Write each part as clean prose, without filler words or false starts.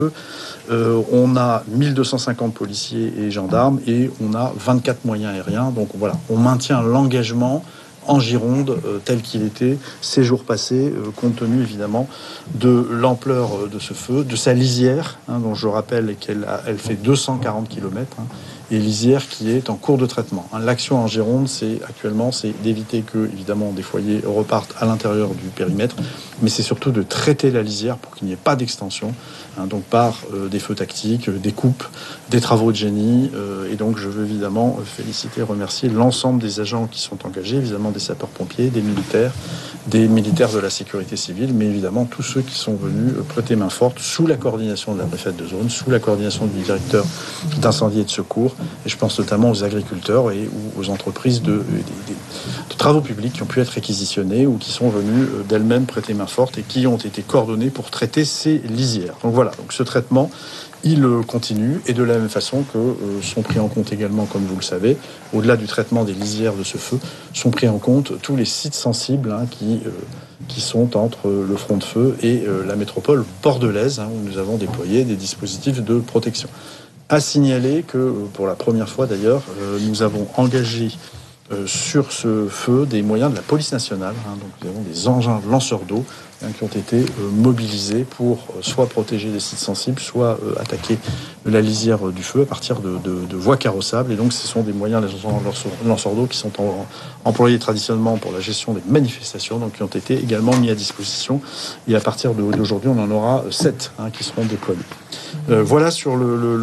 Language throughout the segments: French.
On a 1250 policiers et gendarmes et on a 24 moyens aériens. Donc voilà, on maintient l'engagement en Gironde tel qu'il était ces jours passés, compte tenu évidemment de l'ampleur de ce feu, de sa lisière, dont je rappelle qu'elle fait 240 km, et lisière qui est en cours de traitement. L'action en Gironde, c'est d'éviter que, évidemment, des foyers repartent à l'intérieur du périmètre, mais c'est surtout de traiter la lisière pour qu'il n'y ait pas d'extension, donc par des feux tactiques, des coupes, des travaux de génie, et donc je veux évidemment féliciter et remercier l'ensemble des agents qui sont engagés, évidemment des sapeurs-pompiers, des militaires de la sécurité civile, mais évidemment tous ceux qui sont venus prêter main forte sous la coordination de la préfète de zone, sous la coordination du directeur d'incendie et de secours, et je pense notamment aux agriculteurs et aux entreprises de travaux publics qui ont pu être réquisitionnés ou qui sont venus d'elles-mêmes prêter main forte et qui ont été coordonnés pour traiter ces lisières. Donc voilà, donc ce traitement, il continue, et de la même façon que sont pris en compte également, comme vous le savez, au-delà du traitement des lisières de ce feu, sont pris en compte tous les sites sensibles qui sont entre le front de feu et la métropole bordelaise, où nous avons déployé des dispositifs de protection. À signaler que, pour la première fois d'ailleurs, nous avons engagé sur ce feu des moyens de la police nationale. Donc nous avons des engins lanceurs d'eau qui ont été mobilisés pour soit protéger les sites sensibles, soit attaquer la lisière du feu à partir de voies carrossables. Et donc ce sont des moyens, les lanceurs d'eau, qui sont employés traditionnellement pour la gestion des manifestations, donc qui ont été également mis à disposition. Et à partir d'aujourd'hui, on en aura 7 qui seront déployés. Voilà sur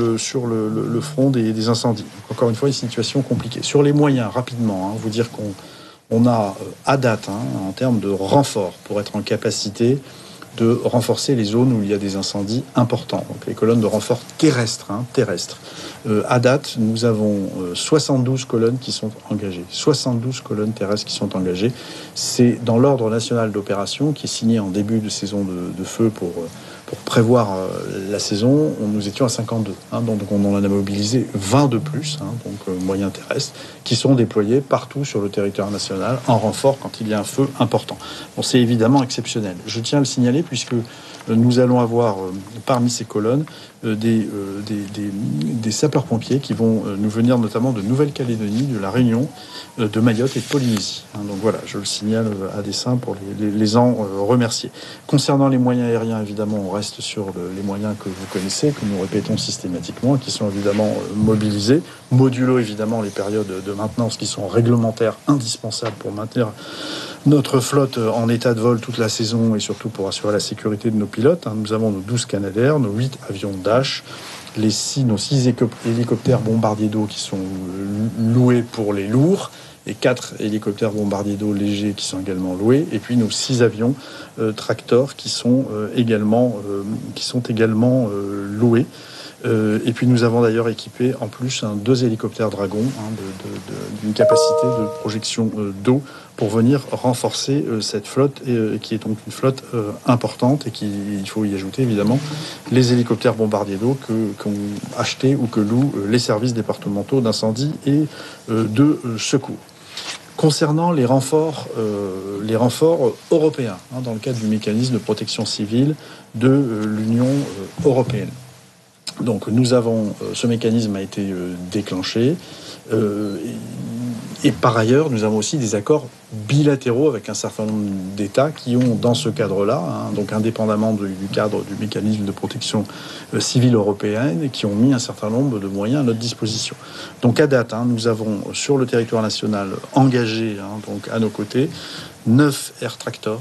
le front des incendies. Encore une fois, une situation compliquée. Sur les moyens, rapidement, vous dire qu'on a à date, en termes de renfort, pour être en capacité de renforcer les zones où il y a des incendies importants. Donc les colonnes de renfort terrestres. À date, nous avons 72 colonnes qui sont engagées. 72 colonnes terrestres qui sont engagées. C'est dans l'ordre national d'opération qui est signé en début de saison de feu pour prévoir la saison. Nous étions à 52. Donc on en a mobilisé 20 de plus, donc moyens terrestres, qui sont déployés partout sur le territoire national en renfort quand il y a un feu important. Bon, c'est évidemment exceptionnel. Je tiens à le signaler puisque nous allons avoir parmi ces colonnes des sapeurs-pompiers qui vont nous venir notamment de Nouvelle-Calédonie, de La Réunion, de Mayotte et de Polynésie. Donc voilà, je le signale à dessein pour les en remercier. Concernant les moyens aériens, évidemment, on reste sur les moyens que vous connaissez, que nous répétons systématiquement, qui sont évidemment mobilisés, modulo évidemment les périodes de maintenance qui sont réglementaires, indispensables pour maintenir notre flotte en état de vol toute la saison et surtout pour assurer la sécurité de nos pilotes. Nous avons nos 12 Canadair, nos 8 avions Dash, nos 6 hélicoptères bombardiers d'eau qui sont loués pour les lourds, et 4 hélicoptères bombardiers d'eau légers qui sont également loués, et puis nos 6 avions Tractor qui sont également loués. Et puis nous avons d'ailleurs équipé en plus 2 hélicoptères Dragon d'une capacité de projection d'eau pour venir renforcer cette flotte, qui est donc une flotte importante, et il faut y ajouter évidemment les hélicoptères bombardiers d'eau qu'ont acheté ou que louent les services départementaux d'incendie et de secours. Concernant les renforts européens, dans le cadre du mécanisme de protection civile de l'Union européenne. Donc ce mécanisme a été déclenché, et par ailleurs nous avons aussi des accords bilatéraux avec un certain nombre d'États qui ont dans ce cadre-là, donc indépendamment du cadre du mécanisme de protection civile européenne, qui ont mis un certain nombre de moyens à notre disposition. Donc à date, nous avons sur le territoire national engagé, donc à nos côtés, 9 Air Tractor,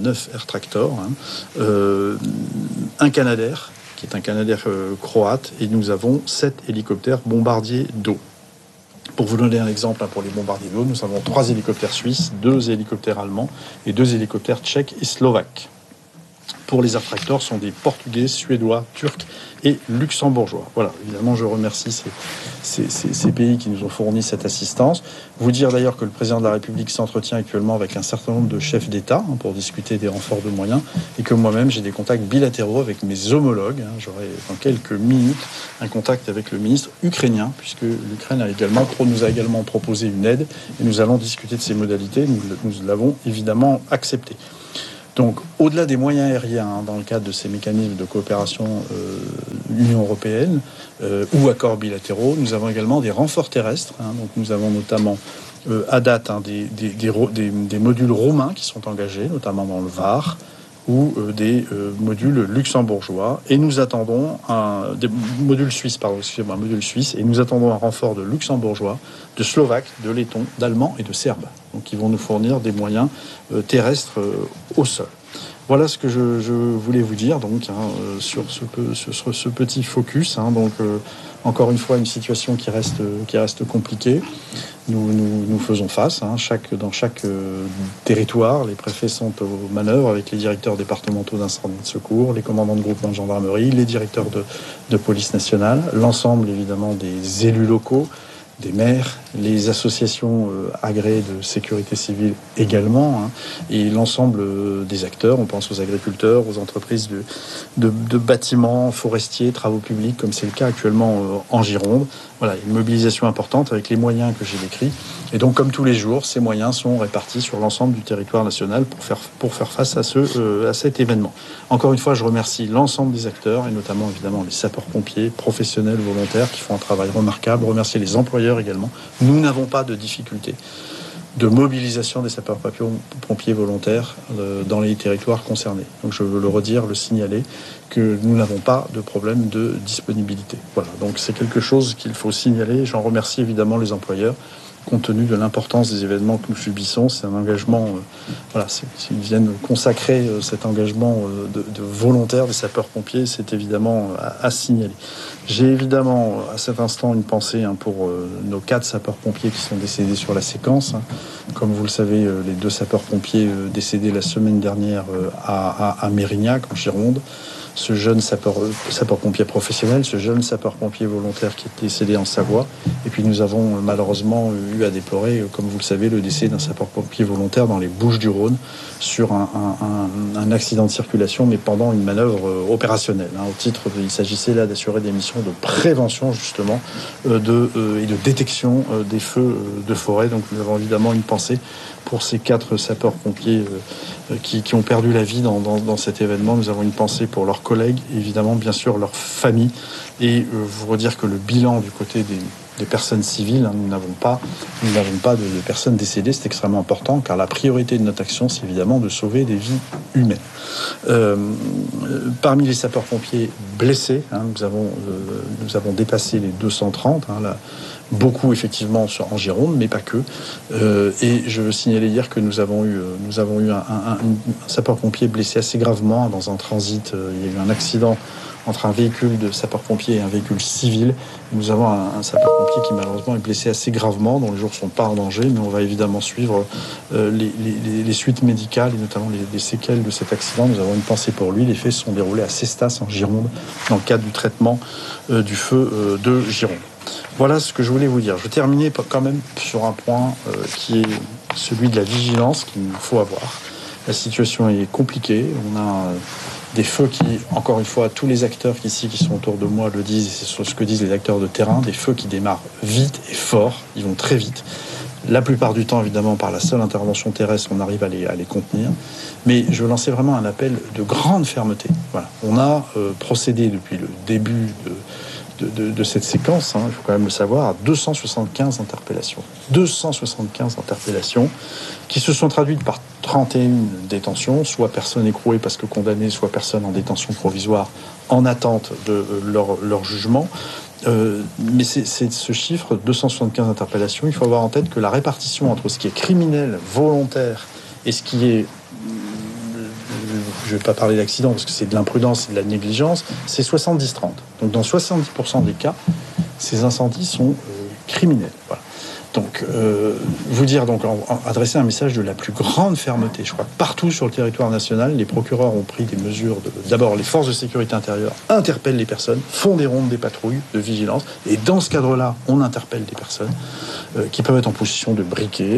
un Canadair, qui est un Canadair croate, et nous avons 7 hélicoptères bombardiers d'eau. Pour vous donner un exemple, pour les bombardiers d'eau, nous avons 3 hélicoptères suisses, 2 hélicoptères allemands et 2 hélicoptères tchèques et slovaques. Pour les Air Tractor, sont des Portugais, Suédois, Turcs et Luxembourgeois. Voilà, évidemment, je remercie ces pays qui nous ont fourni cette assistance. Vous dire d'ailleurs que le président de la République s'entretient actuellement avec un certain nombre de chefs d'État pour discuter des renforts de moyens, et que moi-même, j'ai des contacts bilatéraux avec mes homologues. J'aurai dans quelques minutes un contact avec le ministre ukrainien, puisque l'Ukraine nous a également proposé une aide, et nous allons discuter de ces modalités. Nous l'avons évidemment accepté. Donc, au-delà des moyens aériens, dans le cadre de ces mécanismes de coopération Union européenne ou accords bilatéraux, nous avons également des renforts terrestres. Donc, nous avons notamment à date des modules roumains qui sont engagés, notamment dans le Var, ou des modules luxembourgeois. Et nous attendons des modules suisses, modules suisses, et nous attendons un renfort de luxembourgeois, de slovaques, de lettons, d'allemands et de serbes. Donc, qui vont nous fournir des moyens terrestres au sol. Voilà ce que je voulais vous dire donc sur ce petit focus. Donc encore une fois une situation qui reste compliquée. Nous faisons face. Dans chaque territoire, les préfets sont aux manœuvres avec les directeurs départementaux d'incendie et de secours, les commandants de groupement de gendarmerie, les directeurs de police nationale, l'ensemble évidemment des élus locaux, des maires, les associations agréées de sécurité civile également, et l'ensemble des acteurs. On pense aux agriculteurs, aux entreprises de bâtiments forestiers, travaux publics, comme c'est le cas actuellement en Gironde. Voilà, une mobilisation importante avec les moyens que j'ai décrits. Et donc, comme tous les jours, ces moyens sont répartis sur l'ensemble du territoire national pour faire face à cet événement. Encore une fois, je remercie l'ensemble des acteurs, et notamment évidemment les sapeurs-pompiers, professionnels, volontaires, qui font un travail remarquable. Remercier les employeurs également. Nous n'avons pas de difficulté de mobilisation des sapeurs-pompiers volontaires dans les territoires concernés. Donc je veux le redire, le signaler, que nous n'avons pas de problème de disponibilité. Voilà, donc c'est quelque chose qu'il faut signaler. J'en remercie évidemment les employeurs, compte tenu de l'importance des événements que nous subissons. C'est un engagement, ils viennent consacrer cet engagement de volontaires des sapeurs-pompiers, c'est évidemment à signaler. J'ai évidemment à cet instant une pensée pour nos 4 sapeurs-pompiers qui sont décédés sur la séquence. Comme vous le savez, les 2 sapeurs-pompiers décédés la semaine dernière à Mérignac, en Gironde. Ce jeune sapeur-pompier professionnel, ce jeune sapeur-pompier volontaire qui est décédé en Savoie. Et puis nous avons malheureusement eu à déplorer, comme vous le savez, le décès d'un sapeur-pompier volontaire dans les Bouches-du-Rhône sur un accident de circulation, mais pendant une manœuvre opérationnelle. Il s'agissait là d'assurer des missions de prévention justement et de détection des feux de forêt. Donc nous avons évidemment une pensée pour ces 4 sapeurs-pompiers qui ont perdu la vie dans cet événement. Nous avons une pensée pour leurs collègues, évidemment, bien sûr, leurs familles. Et vous redire que le bilan du côté des personnes civiles, nous n'avons pas de personnes décédées. C'est extrêmement important, car la priorité de notre action, c'est évidemment de sauver des vies humaines. Parmi les sapeurs-pompiers blessés, nous avons dépassé les 230, beaucoup effectivement en Gironde, mais pas que. Et je veux signaler hier que nous avons eu un sapeur-pompier blessé assez gravement dans un transit. Il y a eu un accident entre un véhicule de sapeurs-pompiers et un véhicule civil. Nous avons un sapeur-pompier qui malheureusement est blessé assez gravement, dont les jours ne sont pas en danger, mais on va évidemment suivre les suites médicales et notamment les séquelles de cet accident. Nous avons une pensée pour lui. Les faits se sont déroulés à Cestas en Gironde dans le cadre du traitement du feu de Gironde. Voilà ce que je voulais vous dire. Je vais terminer quand même sur un point qui est celui de la vigilance qu'il nous faut avoir. La situation est compliquée. On a des feux qui, encore une fois, tous les acteurs ici qui sont autour de moi le disent, et c'est ce que disent les acteurs de terrain, des feux qui démarrent vite et fort. Ils vont très vite. La plupart du temps, évidemment, par la seule intervention terrestre, on arrive à les contenir. Mais je veux lancer vraiment un appel de grande fermeté. Voilà. On a procédé depuis le début de cette séquence, il faut quand même le savoir, à 275 interpellations. 275 interpellations qui se sont traduites par 31 détentions, soit personnes écrouées parce que condamnées, soit personnes en détention provisoire en attente de leur jugement. Mais c'est ce chiffre, 275 interpellations, il faut avoir en tête que la répartition entre ce qui est criminel, volontaire, et ce qui est... Je ne vais pas parler d'accident parce que c'est de l'imprudence et de la négligence, c'est 70-30. Donc dans 70% des cas, ces incendies sont criminels. Voilà. Donc, adresser un message de la plus grande fermeté. Je crois que partout sur le territoire national, les procureurs ont pris des mesures. D'abord, les forces de sécurité intérieure interpellent les personnes, font des rondes, des patrouilles de vigilance. Et dans ce cadre-là, on interpelle des personnes qui peuvent être en position de briquet,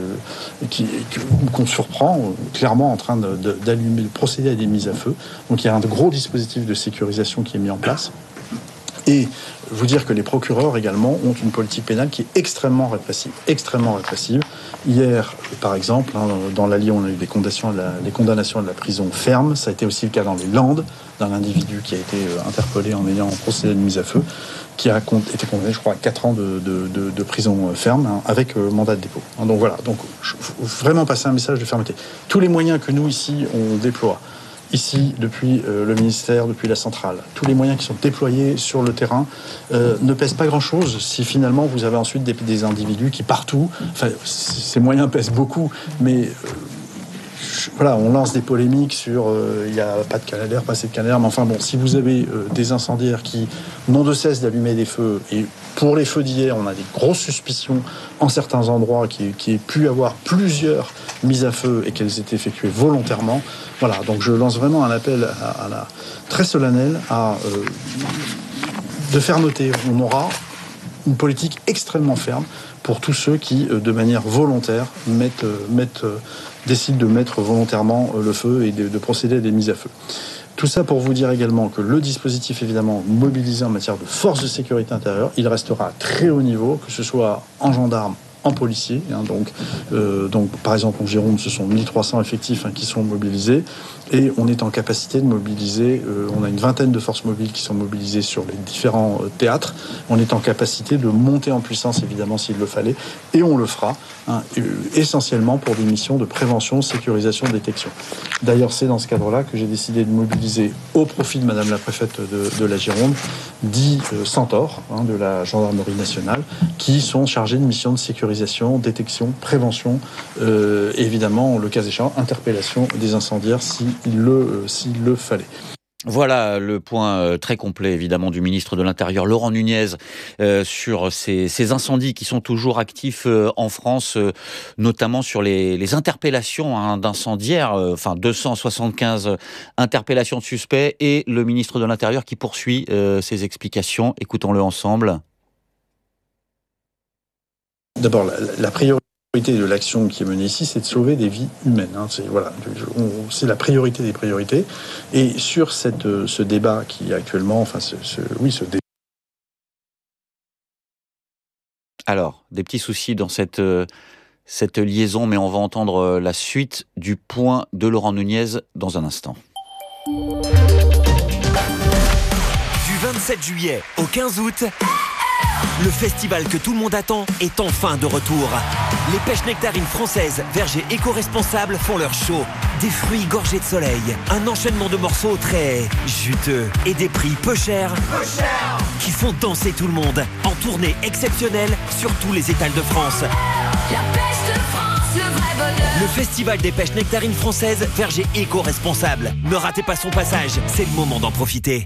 qu'on surprend clairement en train d'allumer, de procéder à des mises à feu. Donc, il y a un gros dispositif de sécurisation qui est mis en place. Et vous dire que les procureurs également ont une politique pénale qui est extrêmement répressive. Hier, par exemple, dans l'Allier, on a eu des condamnations à de la prison ferme. Ça a été aussi le cas dans les Landes, d'un individu qui a été interpellé en ayant procédé à une mise à feu, qui a été condamné, je crois, à 4 ans de prison ferme, avec mandat de dépôt. Donc voilà, donc faut vraiment passer un message de fermeté. Tous les moyens que nous, ici, on déploie, ici, depuis le ministère, depuis la centrale, tous les moyens qui sont déployés sur le terrain ne pèsent pas grand-chose si finalement vous avez ensuite des individus qui partout, enfin ces moyens pèsent beaucoup, mais voilà, on lance des polémiques sur il n'y a pas de canadair, pas assez de canadair, mais enfin bon, si vous avez des incendiaires qui n'ont de cesse d'allumer des feux, et pour les feux d'hier, on a des grosses suspicions en certains endroits qui aient pu avoir plusieurs mises à feu et qu'elles étaient effectuées volontairement. Voilà, donc je lance vraiment un appel très solennel de fermeté. On aura une politique extrêmement ferme pour tous ceux qui, de manière volontaire, décident de mettre volontairement le feu et de procéder à des mises à feu. Tout ça pour vous dire également que le dispositif, évidemment, mobilisé en matière de force de sécurité intérieure, il restera à très haut niveau, que ce soit en gendarmes, en policiers. Donc, par exemple, en Gironde, ce sont 1300 effectifs qui sont mobilisés. Et on est en capacité de mobiliser, on a une vingtaine de forces mobiles qui sont mobilisées sur les différents théâtres. On est en capacité de monter en puissance, évidemment, s'il le fallait. Et on le fera, essentiellement pour des missions de prévention, sécurisation, détection. D'ailleurs, c'est dans ce cadre-là que j'ai décidé de mobiliser au profit de Madame la préfète de la Gironde 10 centaures de la gendarmerie nationale qui sont chargés de missions de sécurisation, détection, prévention, et évidemment, le cas échéant, interpellation des incendiaires s'il le fallait. Voilà le point très complet évidemment du ministre de l'Intérieur Laurent Nunez sur ces incendies qui sont toujours actifs en France, notamment sur les interpellations d'incendiaires, 275 interpellations de suspects, et le ministre de l'Intérieur qui poursuit ses explications. Écoutons-le ensemble. D'abord, la priorité de l'action qui est menée ici, c'est de sauver des vies humaines. C'est la priorité des priorités. Et sur ce débat qui est actuellement, ce débat. Alors, des petits soucis dans cette liaison, mais on va entendre la suite du point de Laurent Nunez dans un instant. Du 27 juillet au 15 août, le festival que tout le monde attend est enfin de retour. Les pêches nectarines françaises, vergers éco-responsables, font leur show. Des fruits gorgés de soleil, un enchaînement de morceaux très juteux et des prix peu chers qui font danser tout le monde. En tournée exceptionnelle sur tous les étals de France. La pêche de France, le vrai bonheur. Le festival des pêches nectarines françaises, vergers éco-responsables. Ne ratez pas son passage, c'est le moment d'en profiter.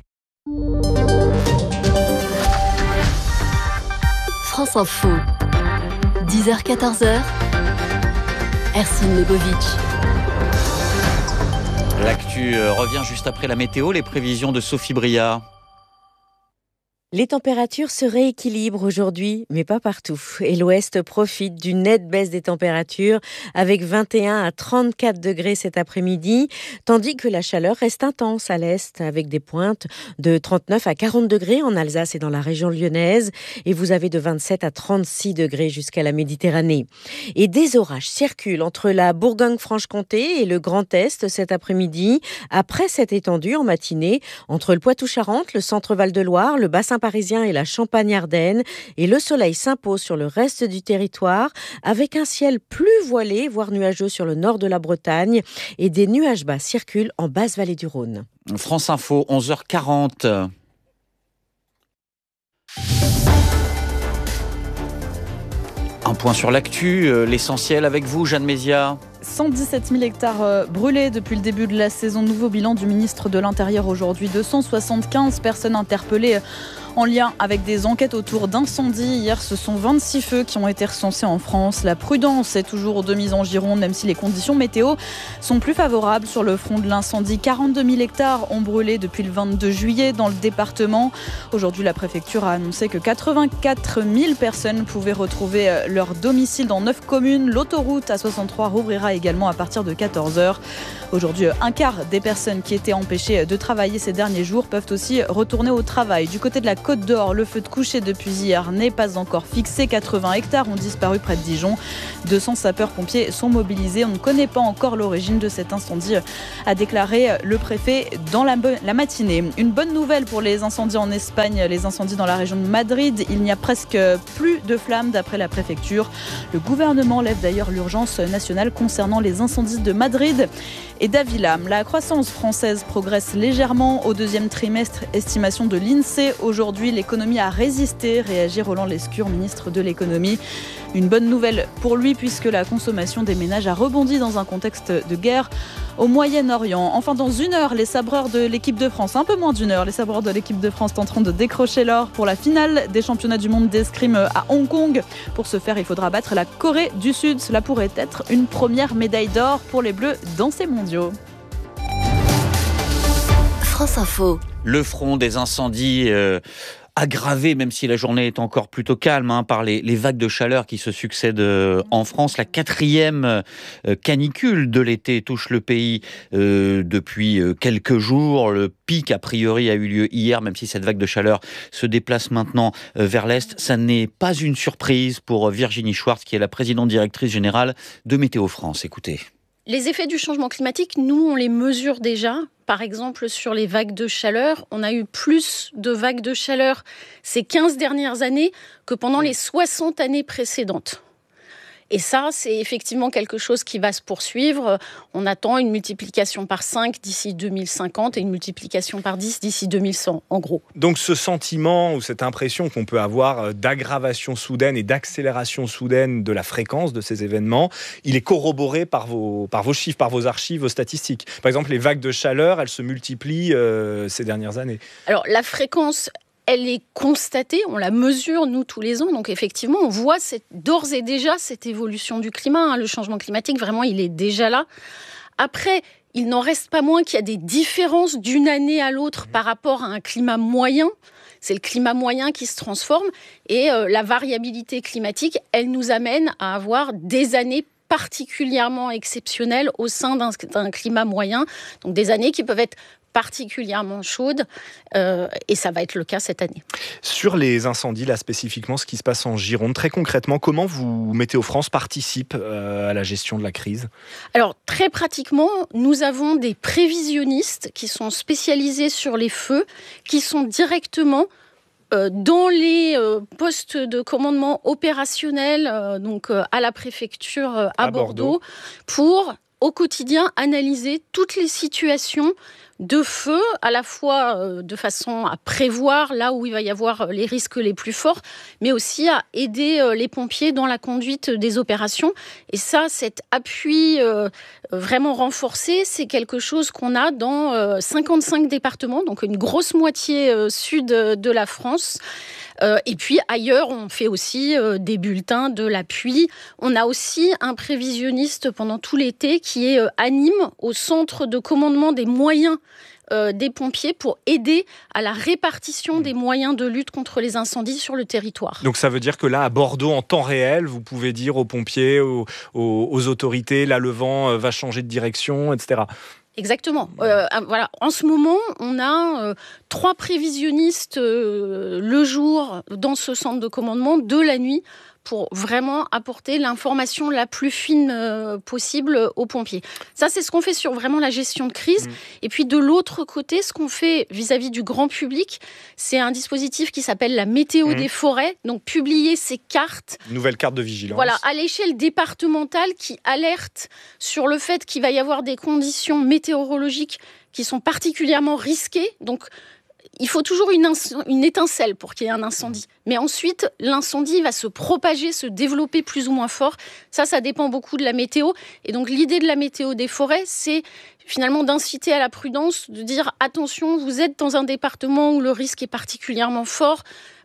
France Info, 10h-14h, Ercine Lebovic. L'actu revient juste après la météo, les prévisions de Sophie Bria. Les températures se rééquilibrent aujourd'hui, mais pas partout. Et l'Ouest profite d'une nette baisse des températures avec 21 à 34 degrés cet après-midi, tandis que la chaleur reste intense à l'Est avec des pointes de 39 à 40 degrés en Alsace et dans la région lyonnaise. Et vous avez de 27 à 36 degrés jusqu'à la Méditerranée. Et des orages circulent entre la Bourgogne-Franche-Comté et le Grand Est cet après-midi, après cette étendue en matinée entre le Poitou-Charentes, le centre Val-de-Loire, le bassin parisien et la Champagne-Ardenne, et le soleil s'impose sur le reste du territoire avec un ciel plus voilé, voire nuageux sur le nord de la Bretagne, et des nuages bas circulent en basse vallée du Rhône. France Info, 11h40. Un point sur l'actu, l'essentiel avec vous, Jeanne Mézia. 117 000 hectares brûlés depuis le début de la saison. Nouveau bilan du ministre de l'Intérieur aujourd'hui. 275 personnes interpellées en lien avec des enquêtes autour d'incendies. Hier, ce sont 26 feux qui ont été recensés en France. La prudence est toujours de mise en Gironde, même si les conditions météo sont plus favorables sur le front de l'incendie. 42 000 hectares ont brûlé depuis le 22 juillet dans le département. Aujourd'hui, la préfecture a annoncé que 84 000 personnes pouvaient retrouver leur domicile dans 9 communes. L'autoroute A63 rouvrira également à partir de 14h. Aujourd'hui, un quart des personnes qui étaient empêchées de travailler ces derniers jours peuvent aussi retourner au travail. Du côté de la Côte d'Or, le feu de coucher depuis hier n'est pas encore fixé. 80 hectares ont disparu près de Dijon. 200 sapeurs-pompiers sont mobilisés. On ne connaît pas encore l'origine de cet incendie, a déclaré le préfet dans la matinée. Une bonne nouvelle pour les incendies en Espagne, les incendies dans la région de Madrid. Il n'y a presque plus de flammes d'après la préfecture. Le gouvernement lève d'ailleurs l'urgence nationale concernant les incendies de Madrid et d'Avila. La croissance française progresse légèrement au deuxième trimestre, estimation de l'INSEE. Aujourd'hui, l'économie a résisté, réagit Roland Lescure, ministre de l'économie. Une bonne nouvelle pour lui puisque la consommation des ménages a rebondi dans un contexte de guerre au Moyen-Orient. Enfin, dans une heure, les sabreurs de l'équipe de France, un peu moins d'une heure, les sabreurs de l'équipe de France tenteront de décrocher l'or pour la finale des championnats du monde d'escrime à Hong Kong. Pour ce faire, il faudra battre la Corée du Sud. Cela pourrait être une première médaille d'or pour les Bleus dans ces mondiaux. France Info. Le front des incendies aggravé, même si la journée est encore plutôt calme, par les vagues de chaleur qui se succèdent en France. La 4e canicule de l'été touche le pays depuis quelques jours. Le pic, a priori, a eu lieu hier, même si cette vague de chaleur se déplace maintenant vers l'Est. Ça n'est pas une surprise pour Virginie Schwartz, qui est la présidente directrice générale de Météo France. Écoutez. Les effets du changement climatique, nous, on les mesure déjà. Par exemple, sur les vagues de chaleur, on a eu plus de vagues de chaleur ces 15 dernières années que pendant les 60 années précédentes. Et ça, c'est effectivement quelque chose qui va se poursuivre. On attend une multiplication par 5 d'ici 2050 et une multiplication par 10 d'ici 2100, en gros. Donc ce sentiment ou cette impression qu'on peut avoir d'aggravation soudaine et d'accélération soudaine de la fréquence de ces événements, il est corroboré par vos chiffres, par vos archives, vos statistiques. Par exemple, les vagues de chaleur, elles se multiplient ces dernières années. Alors la fréquence, elle est constatée, on la mesure, nous, tous les ans. Donc, effectivement, on voit d'ores et déjà cette évolution du climat. Le changement climatique, vraiment, il est déjà là. Après, il n'en reste pas moins qu'il y a des différences d'une année à l'autre par rapport à un climat moyen. C'est le climat moyen qui se transforme. Et la variabilité climatique, elle nous amène à avoir des années particulièrement exceptionnelles au sein d'un climat moyen. Donc, des années qui peuvent être particulièrement chaude, et ça va être le cas cette année. Sur les incendies, là spécifiquement, ce qui se passe en Gironde, très concrètement, comment Météo France participe à la gestion de la crise ? Alors, très pratiquement, nous avons des prévisionnistes qui sont spécialisés sur les feux, qui sont directement dans les postes de commandement opérationnel, donc à la préfecture à Bordeaux, pour au quotidien analyser toutes les situations de feu, à la fois de façon à prévoir là où il va y avoir les risques les plus forts, mais aussi à aider les pompiers dans la conduite des opérations. Et ça, cet appui vraiment renforcé, c'est quelque chose qu'on a dans 55 départements, donc une grosse moitié sud de la France. Et puis ailleurs, on fait aussi des bulletins de l'appui. On a aussi un prévisionniste pendant tout l'été qui est à Nîmes, au centre de commandement des moyens des pompiers pour aider à la répartition des moyens de lutte contre les incendies sur le territoire. Donc ça veut dire que là, à Bordeaux, en temps réel, vous pouvez dire aux pompiers, aux autorités, là le vent va changer de direction, etc. Exactement. Voilà. En ce moment, on a 3 prévisionnistes le jour dans ce centre de commandement, 2 la nuit, pour vraiment apporter l'information la plus fine possible aux pompiers. Ça, c'est ce qu'on fait sur vraiment la gestion de crise. Et puis, de l'autre côté, ce qu'on fait vis-à-vis du grand public, c'est un dispositif qui s'appelle la météo des forêts. Donc, publier ces cartes. Nouvelle carte de vigilance. Voilà, à l'échelle départementale qui alerte sur le fait qu'il va y avoir des conditions météorologiques qui sont particulièrement risquées. Donc, il faut toujours une étincelle pour qu'il y ait un incendie. Mais ensuite, l'incendie va se propager, se développer plus ou moins fort. Ça dépend beaucoup de la météo. Et donc, l'idée de la météo des forêts, c'est finalement d'inciter à la prudence, de dire « Attention, vous êtes dans un département où le risque est particulièrement fort. »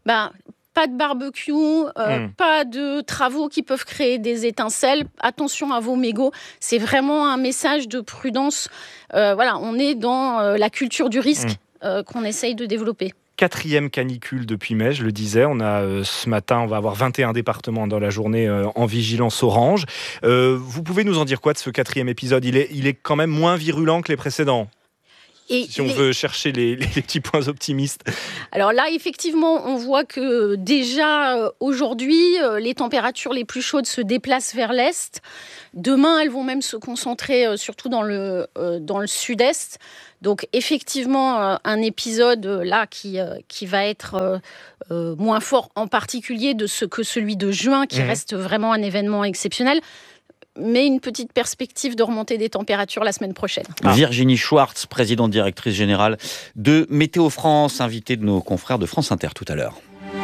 Pas de barbecue, pas de travaux qui peuvent créer des étincelles. Attention à vos mégots. C'est vraiment un message de prudence. Voilà, on est dans la culture du risque. Qu'on essaye de développer. 4e canicule depuis mai, je le disais. On a ce matin, on va avoir 21 départements dans la journée en vigilance orange. Vous pouvez nous en dire quoi de ce 4e épisode ? Il est quand même moins virulent que les précédents ? si on veut chercher les petits points optimistes. Alors là, effectivement, on voit que déjà aujourd'hui, les températures les plus chaudes se déplacent vers l'est. Demain, elles vont même se concentrer surtout dans le sud-est. Donc effectivement, un épisode là qui va être moins fort, en particulier que celui de juin, qui reste vraiment un événement exceptionnel. Mais une petite perspective de remontée des températures la semaine prochaine. Virginie Schwartz, présidente directrice générale de Météo France, invitée de nos confrères de France Inter tout à l'heure.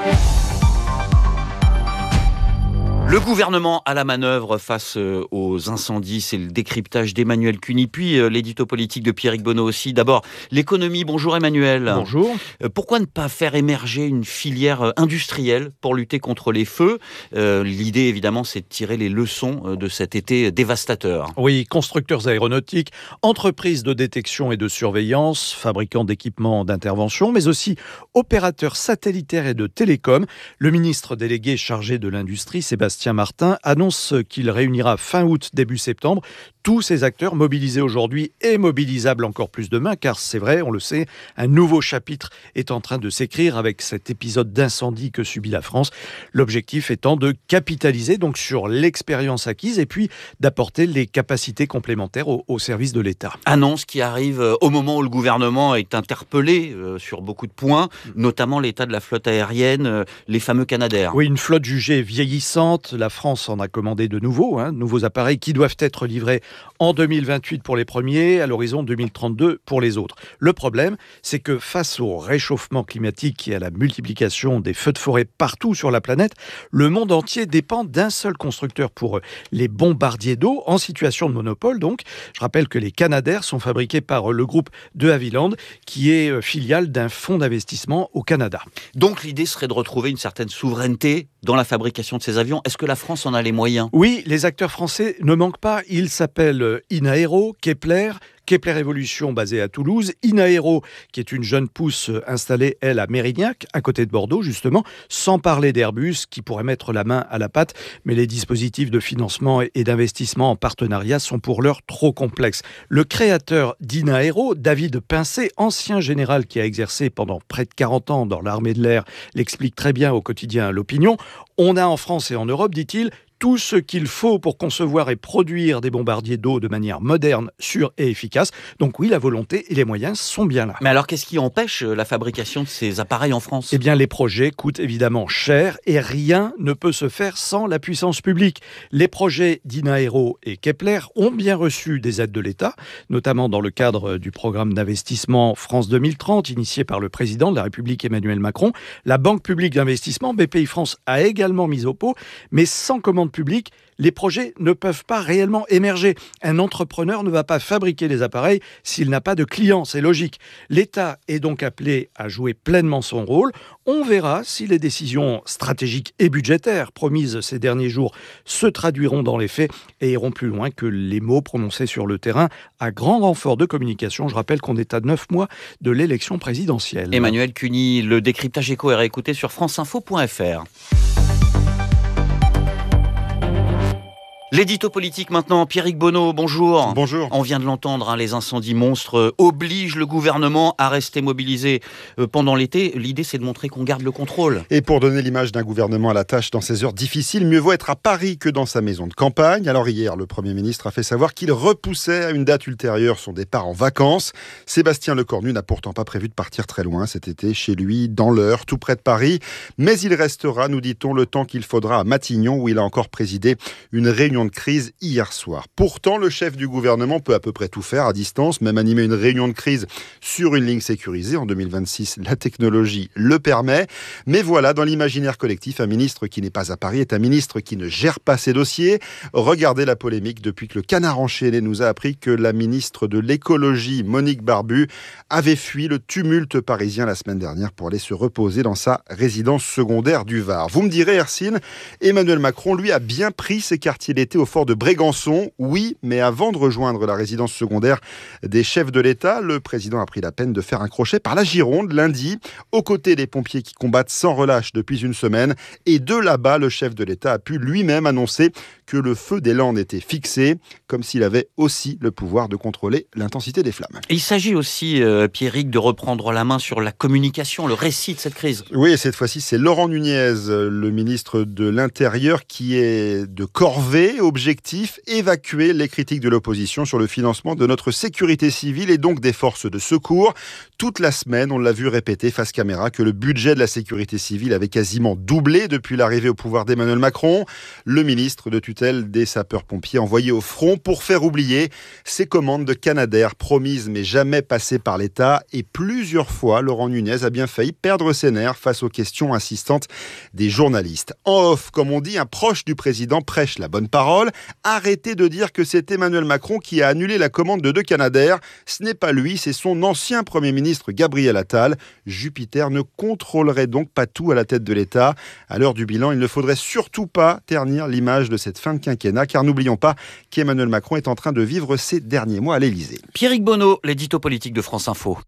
Le gouvernement à la manœuvre face aux incendies, c'est le décryptage d'Emmanuel Cuny, puis l'édito politique de Pierrick Bonneau aussi. D'abord, l'économie. Bonjour Emmanuel. Bonjour. Pourquoi ne pas faire émerger une filière industrielle pour lutter contre les feux ? L'idée, évidemment, c'est de tirer les leçons de cet été dévastateur. Oui, constructeurs aéronautiques, entreprises de détection et de surveillance, fabricants d'équipements d'intervention, mais aussi opérateurs satellitaires et de télécom. Le ministre délégué chargé de l'industrie, Sébastien Martin, annonce qu'il réunira fin août, début septembre, tous ces acteurs mobilisés aujourd'hui et mobilisables encore plus demain, car c'est vrai, on le sait, un nouveau chapitre est en train de s'écrire avec cet épisode d'incendie que subit la France. L'objectif étant de capitaliser donc sur l'expérience acquise et puis d'apporter les capacités complémentaires au service de l'État. Annonce qui arrive au moment où le gouvernement est interpellé sur beaucoup de points, notamment l'état de la flotte aérienne, les fameux Canadair. Oui, une flotte jugée vieillissante. La France en a commandé de nouveaux appareils qui doivent être livrés en 2028 pour les premiers, à l'horizon 2032 pour les autres. Le problème, c'est que face au réchauffement climatique et à la multiplication des feux de forêt partout sur la planète, le monde entier dépend d'un seul constructeur pour les bombardiers d'eau en situation de monopole. Donc, je rappelle que les Canadair sont fabriqués par le groupe de Havilland, qui est filiale d'un fonds d'investissement au Canada. Donc, l'idée serait de retrouver une certaine souveraineté dans la fabrication de ces avions. Est-ce que la France en a les moyens ? Oui, les acteurs français ne manquent pas. Ils s'appellent Inaero, Kepler Evolution basée à Toulouse, Inaero qui est une jeune pousse installée, elle, à Mérignac, à côté de Bordeaux justement, sans parler d'Airbus qui pourrait mettre la main à la pâte, mais les dispositifs de financement et d'investissement en partenariat sont pour l'heure trop complexes. Le créateur d'Inaero, David Pincé, ancien général qui a exercé pendant près de 40 ans dans l'armée de l'air, l'explique très bien au quotidien L'Opinion. On a en France et en Europe, dit-il, tout ce qu'il faut pour concevoir et produire des bombardiers d'eau de manière moderne, sûre et efficace. Donc oui, la volonté et les moyens sont bien là. Mais alors, qu'est-ce qui empêche la fabrication de ces appareils en France ? Eh bien, les projets coûtent évidemment cher et rien ne peut se faire sans la puissance publique. Les projets d'Inaero et Kepler ont bien reçu des aides de l'État, notamment dans le cadre du programme d'investissement France 2030, initié par le président de la République Emmanuel Macron. La Banque publique d'investissement, BPI France, a également mis au pot, mais sans commande publique, les projets ne peuvent pas réellement émerger. Un entrepreneur ne va pas fabriquer les appareils s'il n'a pas de clients, c'est logique. L'État est donc appelé à jouer pleinement son rôle. On verra si les décisions stratégiques et budgétaires promises ces derniers jours se traduiront dans les faits et iront plus loin que les mots prononcés sur le terrain à grand renfort de communication. Je rappelle qu'on est à 9 mois de l'élection présidentielle. Emmanuel Cuny, le décryptage éco est réécouté sur franceinfo.fr. L'édito politique maintenant, Pierrick Bonneau, bonjour. Bonjour. On vient de l'entendre, les incendies monstres obligent le gouvernement à rester mobilisé pendant l'été. L'idée, c'est de montrer qu'on garde le contrôle. Et pour donner l'image d'un gouvernement à la tâche dans ces heures difficiles, mieux vaut être à Paris que dans sa maison de campagne. Alors hier, le Premier ministre a fait savoir qu'il repoussait à une date ultérieure son départ en vacances. Sébastien Lecornu n'a pourtant pas prévu de partir très loin cet été, chez lui, dans l'Eure, tout près de Paris. Mais il restera, nous dit-on, le temps qu'il faudra à Matignon, où il a encore présidé une réunion de crise hier soir. Pourtant, le chef du gouvernement peut à peu près tout faire à distance, même animer une réunion de crise sur une ligne sécurisée. En 2026, la technologie le permet. Mais voilà, dans l'imaginaire collectif, un ministre qui n'est pas à Paris est un ministre qui ne gère pas ses dossiers. Regardez la polémique depuis que le Canard enchaîné nous a appris que la ministre de l'écologie, Monique Barbu, avait fui le tumulte parisien la semaine dernière pour aller se reposer dans sa résidence secondaire du Var. Vous me direz, Hercine, Emmanuel Macron, lui, a bien pris ses quartiers d'été arrêté au fort de Brégançon. Oui, mais avant de rejoindre la résidence secondaire des chefs de l'État, le président a pris la peine de faire un crochet par la Gironde lundi, aux côtés des pompiers qui combattent sans relâche depuis une semaine. Et de là-bas, le chef de l'État a pu lui-même annoncer que le feu des Landes était fixé, comme s'il avait aussi le pouvoir de contrôler l'intensité des flammes. Il s'agit aussi, Pierrick, de reprendre la main sur la communication, le récit de cette crise. Oui, et cette fois-ci, c'est Laurent Nunez, le ministre de l'Intérieur, qui est de corvée, objectif, évacuer les critiques de l'opposition sur le financement de notre sécurité civile et donc des forces de secours. Toute la semaine, on l'a vu répéter face caméra que le budget de la sécurité civile avait quasiment doublé depuis l'arrivée au pouvoir d'Emmanuel Macron. Le ministre de tutelle des sapeurs-pompiers envoyé au front pour faire oublier ses commandes de Canadair promises mais jamais passées par l'État. Et plusieurs fois, Laurent Nunez a bien failli perdre ses nerfs face aux questions insistantes des journalistes. En off, comme on dit, un proche du président prêche la bonne parole. Arrêtez de dire que c'est Emmanuel Macron qui a annulé la commande de 2 Canadair. Ce n'est pas lui, c'est son ancien Premier ministre Gabriel Attal. Jupiter ne contrôlerait donc pas tout à la tête de l'État. À l'heure du bilan, il ne faudrait surtout pas ternir l'image de cette fin de quinquennat, car n'oublions pas qu'Emmanuel Macron est en train de vivre ses derniers mois à l'Élysée. Pierrick Bonneau, l'édito politique de France Info.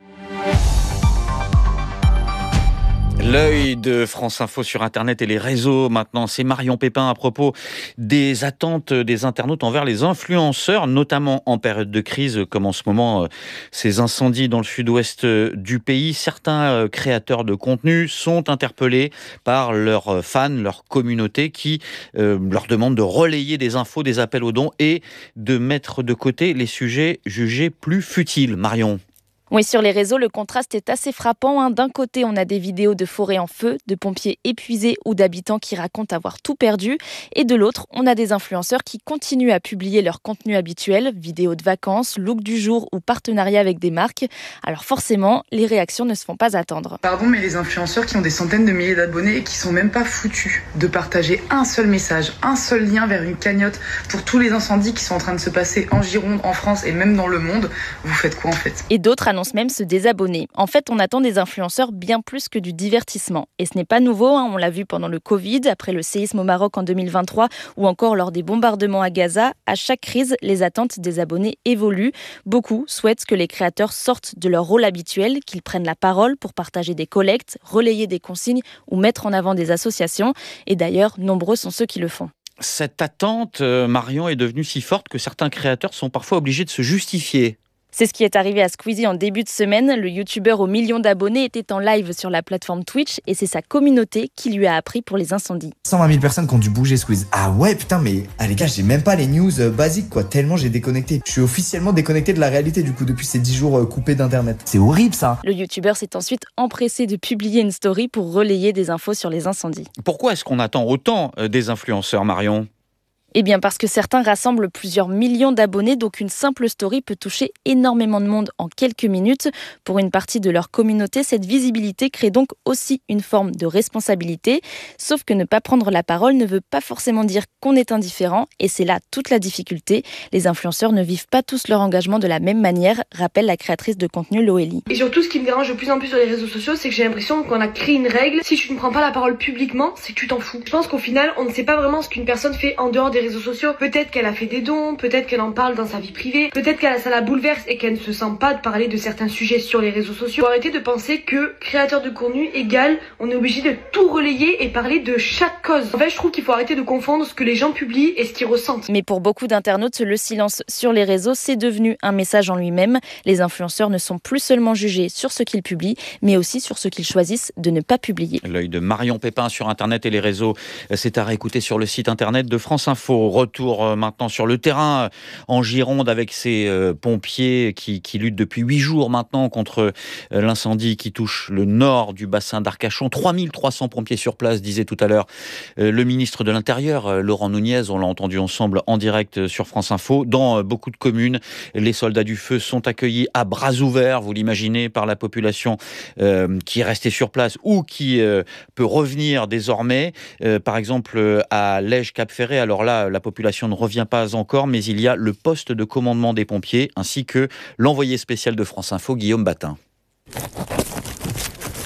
L'œil de France Info sur Internet et les réseaux maintenant, c'est Marion Pépin à propos des attentes des internautes envers les influenceurs, notamment en période de crise, comme en ce moment ces incendies dans le sud-ouest du pays. Certains créateurs de contenu sont interpellés par leurs fans, leur communauté qui leur demandent de relayer des infos, des appels aux dons et de mettre de côté les sujets jugés plus futiles. Marion. Oui, sur les réseaux, le contraste est assez frappant. D'un côté, on a des vidéos de forêts en feu, de pompiers épuisés ou d'habitants qui racontent avoir tout perdu. Et de l'autre, on a des influenceurs qui continuent à publier leur contenu habituel, vidéos de vacances, look du jour ou partenariats avec des marques. Alors forcément, les réactions ne se font pas attendre. Pardon, mais les influenceurs qui ont des centaines de milliers d'abonnés et qui sont même pas foutus de partager un seul message, un seul lien vers une cagnotte pour tous les incendies qui sont en train de se passer en Gironde, en France et même dans le monde, vous faites quoi en fait ? Et d'autres annoncent même se désabonner. En fait, on attend des influenceurs bien plus que du divertissement. Et ce n'est pas nouveau, on l'a vu pendant le Covid, après le séisme au Maroc en 2023 ou encore lors des bombardements à Gaza. À chaque crise, les attentes des abonnés évoluent. Beaucoup souhaitent que les créateurs sortent de leur rôle habituel, qu'ils prennent la parole pour partager des collectes, relayer des consignes ou mettre en avant des associations. Et d'ailleurs, nombreux sont ceux qui le font. Cette attente, Marion, est devenue si forte que certains créateurs sont parfois obligés de se justifier. C'est ce qui est arrivé à Squeezie en début de semaine. Le youtubeur aux millions d'abonnés était en live sur la plateforme Twitch et c'est sa communauté qui lui a appris pour les incendies. 120 000 personnes qui ont dû bouger Squeeze. Ah ouais, putain, mais les gars, j'ai même pas les news basiques, quoi. Tellement j'ai déconnecté. Je suis officiellement déconnecté de la réalité, du coup, depuis ces 10 jours coupés d'internet. C'est horrible, ça. Le youtubeur s'est ensuite empressé de publier une story pour relayer des infos sur les incendies. Pourquoi est-ce qu'on attend autant des influenceurs, Marion ? Eh bien parce que certains rassemblent plusieurs millions d'abonnés, donc une simple story peut toucher énormément de monde en quelques minutes. Pour une partie de leur communauté, cette visibilité crée donc aussi une forme de responsabilité. Sauf que ne pas prendre la parole ne veut pas forcément dire qu'on est indifférent, et c'est là toute la difficulté. Les influenceurs ne vivent pas tous leur engagement de la même manière, rappelle la créatrice de contenu Loélie. Et surtout, ce qui me dérange de plus en plus sur les réseaux sociaux, c'est que j'ai l'impression qu'on a créé une règle. Si tu ne prends pas la parole publiquement, c'est que tu t'en fous. Je pense qu'au final, on ne sait pas vraiment ce qu'une personne fait en dehors des réseaux sociaux. Peut-être qu'elle a fait des dons, peut-être qu'elle en parle dans sa vie privée, peut-être que ça la bouleverse et qu'elle ne se sent pas de parler de certains sujets sur les réseaux sociaux. Faut arrêter de penser que créateur de contenu égale on est obligé de tout relayer et parler de chaque cause. En fait, je trouve qu'il faut arrêter de confondre ce que les gens publient et ce qu'ils ressentent. Mais pour beaucoup d'internautes, le silence sur les réseaux, c'est devenu un message en lui-même. Les influenceurs ne sont plus seulement jugés sur ce qu'ils publient, mais aussi sur ce qu'ils choisissent de ne pas publier. L'œil de Marion Pépin sur Internet et les réseaux, c'est à réécouter sur le site Internet de France Info. Retour maintenant sur le terrain en Gironde avec ces pompiers qui luttent depuis 8 jours maintenant contre l'incendie qui touche le nord du bassin d'Arcachon. 3300 pompiers sur place, disait tout à l'heure le ministre de l'Intérieur, Laurent Nunez. On l'a entendu ensemble en direct sur France Info. Dans beaucoup de communes, les soldats du feu sont accueillis à bras ouverts, vous l'imaginez, par la population qui est restée sur place ou qui peut revenir désormais. Par exemple, à Lège-Cap-Ferré, alors là, la population ne revient pas encore, mais il y a le poste de commandement des pompiers, ainsi que l'envoyé spécial de France Info, Guillaume Batin.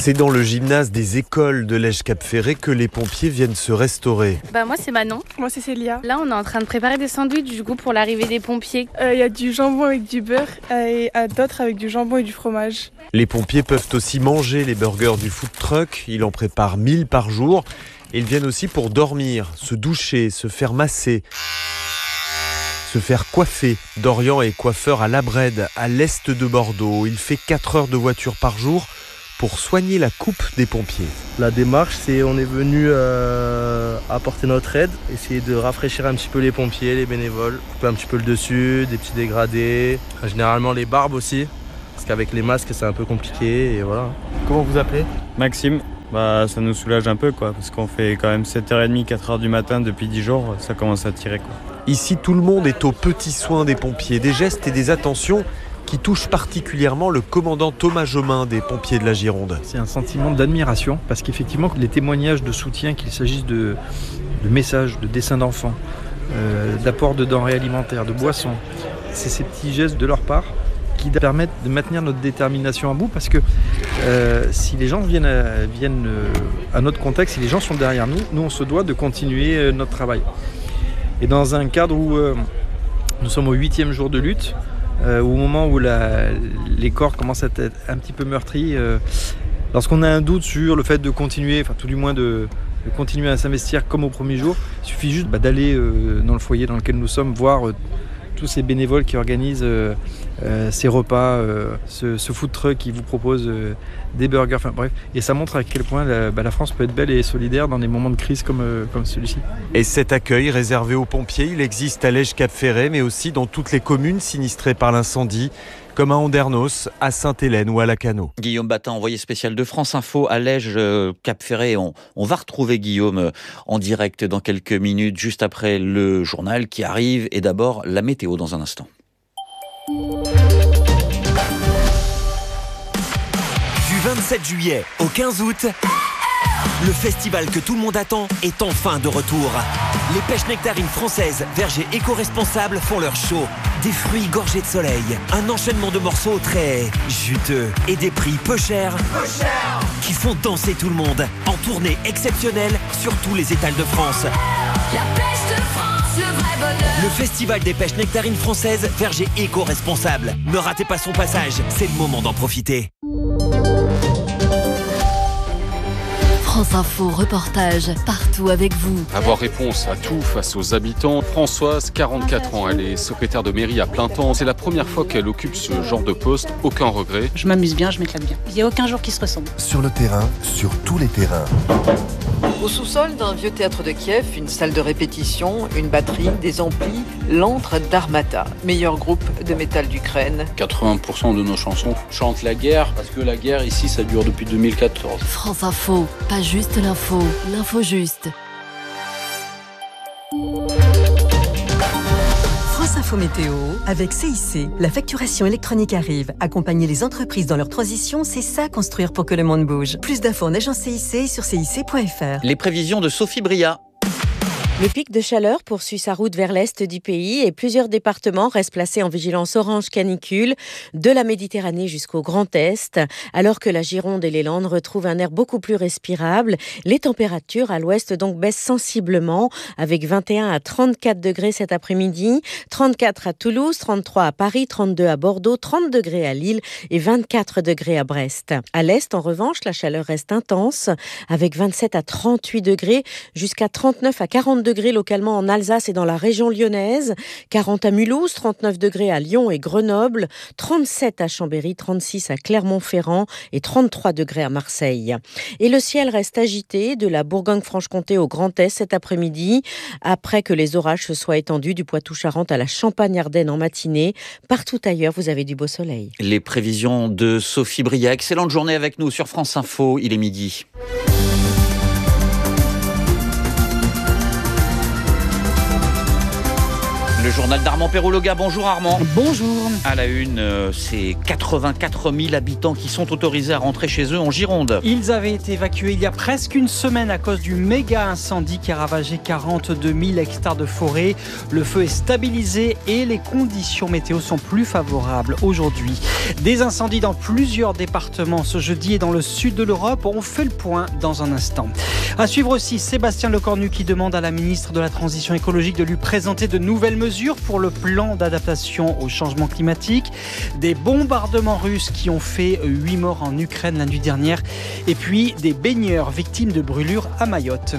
C'est dans le gymnase des écoles de Lège-Cap-Ferré que les pompiers viennent se restaurer. Moi c'est Manon. Moi c'est Célia. Là on est en train de préparer des sandwichs du coup pour l'arrivée des pompiers. Il y a du jambon avec du beurre et d'autres avec du jambon et du fromage. Les pompiers peuvent aussi manger les burgers du food truck. Ils en préparent 1000 par jour. Et ils viennent aussi pour dormir, se doucher, se faire masser, se faire coiffer. Dorian est coiffeur à La Brède, à l'est de Bordeaux. Il fait 4 heures de voiture par jour pour soigner la coupe des pompiers. La démarche, c'est on est venu apporter notre aide, essayer de rafraîchir un petit peu les pompiers, les bénévoles, couper un petit peu le dessus, des petits dégradés, généralement les barbes aussi, parce qu'avec les masques c'est un peu compliqué et voilà. Comment vous appelez ? Maxime. Ça nous soulage un peu parce qu'on fait quand même 7h30, 4h du matin depuis 10 jours, ça commence à tirer Ici, tout le monde est aux petits soins des pompiers, des gestes et des attentions qui touchent particulièrement le commandant Thomas Jomain des pompiers de la Gironde. C'est un sentiment d'admiration parce qu'effectivement, les témoignages de soutien, qu'il s'agisse de messages, de dessins d'enfants, d'apport de denrées alimentaires, de boissons, c'est ces petits gestes de leur part qui permettent de maintenir notre détermination à bout parce que si les gens viennent à notre contact, si les gens sont derrière nous, on se doit de continuer notre travail. Et dans un cadre où nous sommes au 8e jour de lutte, au moment où les corps commencent à être un petit peu meurtris, lorsqu'on a un doute sur le fait de continuer, enfin tout du moins de continuer à s'investir comme au premier jour, il suffit juste d'aller dans le foyer dans lequel nous sommes, voir tous ces bénévoles qui organisent ces repas, ce food truck qui vous propose des burgers, enfin bref. Et ça montre à quel point la France peut être belle et solidaire dans des moments de crise comme celui-ci. Et cet accueil réservé aux pompiers, il existe à Lège-Cap-Ferré, mais aussi dans toutes les communes sinistrées par l'incendie, comme à Andernos, à Sainte-Hélène ou à Lacanau. Guillaume Batin, envoyé spécial de France Info à Lège-Cap-Ferré. On va retrouver Guillaume en direct dans quelques minutes, juste après le journal qui arrive. Et d'abord, la météo dans un instant. Du 27 juillet au 15 août, le festival que tout le monde attend est enfin de retour. Les pêches nectarines françaises, vergers éco-responsables font leur show. Des fruits gorgés de soleil, un enchaînement de morceaux très juteux et des prix peu chers qui font danser tout le monde. En tournée exceptionnelle sur tous les étals de France. La pêche de France, le vrai bonheur. Le festival des pêches nectarines françaises, vergers éco-responsables. Ne ratez pas son passage, c'est le moment d'en profiter. France Info, reportage partout avec vous. Avoir réponse à tout face aux habitants. Françoise, 44 ans, elle est secrétaire de mairie à plein temps. C'est la première fois qu'elle occupe ce genre de poste. Aucun regret. Je m'amuse bien, je m'éclate bien. Il n'y a aucun jour qui se ressemble. Sur le terrain, sur tous les terrains. Au sous-sol d'un vieux théâtre de Kiev, une salle de répétition, une batterie, des amplis, l'antre d'Armata, meilleur groupe de métal d'Ukraine. 80% de nos chansons chantent la guerre, parce que la guerre ici, ça dure depuis 2014. France Info, pas juste l'info, l'info juste. France Info Météo, avec CIC, la facturation électronique arrive. Accompagner les entreprises dans leur transition, c'est ça construire pour que le monde bouge. Plus d'infos en agence CIC et sur cic.fr. Les prévisions de Sophie Bria. Le pic de chaleur poursuit sa route vers l'est du pays et plusieurs départements restent placés en vigilance orange canicule, de la Méditerranée jusqu'au Grand Est. Alors que la Gironde et les Landes retrouvent un air beaucoup plus respirable, les températures à l'ouest donc baissent sensiblement avec 21 à 34 degrés cet après-midi, 34 à Toulouse, 33 à Paris, 32 à Bordeaux, 30 degrés à Lille et 24 degrés à Brest. À l'est, en revanche, la chaleur reste intense avec 27 à 38 degrés jusqu'à 39 à 40 degrés localement en Alsace et dans la région lyonnaise, 40 à Mulhouse, 39 degrés à Lyon et Grenoble, 37 à Chambéry, 36 à Clermont-Ferrand et 33 degrés à Marseille. Et le ciel reste agité de la Bourgogne-Franche-Comté au Grand Est cet après-midi, après que les orages se soient étendus du Poitou-Charentes à la Champagne-Ardenne en matinée. Partout ailleurs, vous avez du beau soleil. Les prévisions de Sophie Bria. Excellente journée avec nous sur France Info, il est midi. Le journal d'Armand Perrologa. Bonjour Armand. Bonjour. À la une, c'est 84 000 habitants qui sont autorisés à rentrer chez eux en Gironde. Ils avaient été évacués il y a presque une semaine à cause du méga incendie qui a ravagé 42 000 hectares de forêt. Le feu est stabilisé et les conditions météo sont plus favorables aujourd'hui. Des incendies dans plusieurs départements ce jeudi et dans le sud de l'Europe. On fait le point dans un instant. À suivre aussi Sébastien Lecornu qui demande à la ministre de la Transition écologique de lui présenter de nouvelles mesures pour le plan d'adaptation au changement climatique. Des bombardements russes qui ont fait 8 morts en Ukraine la nuit dernière. Et puis des baigneurs victimes de brûlures à Mayotte.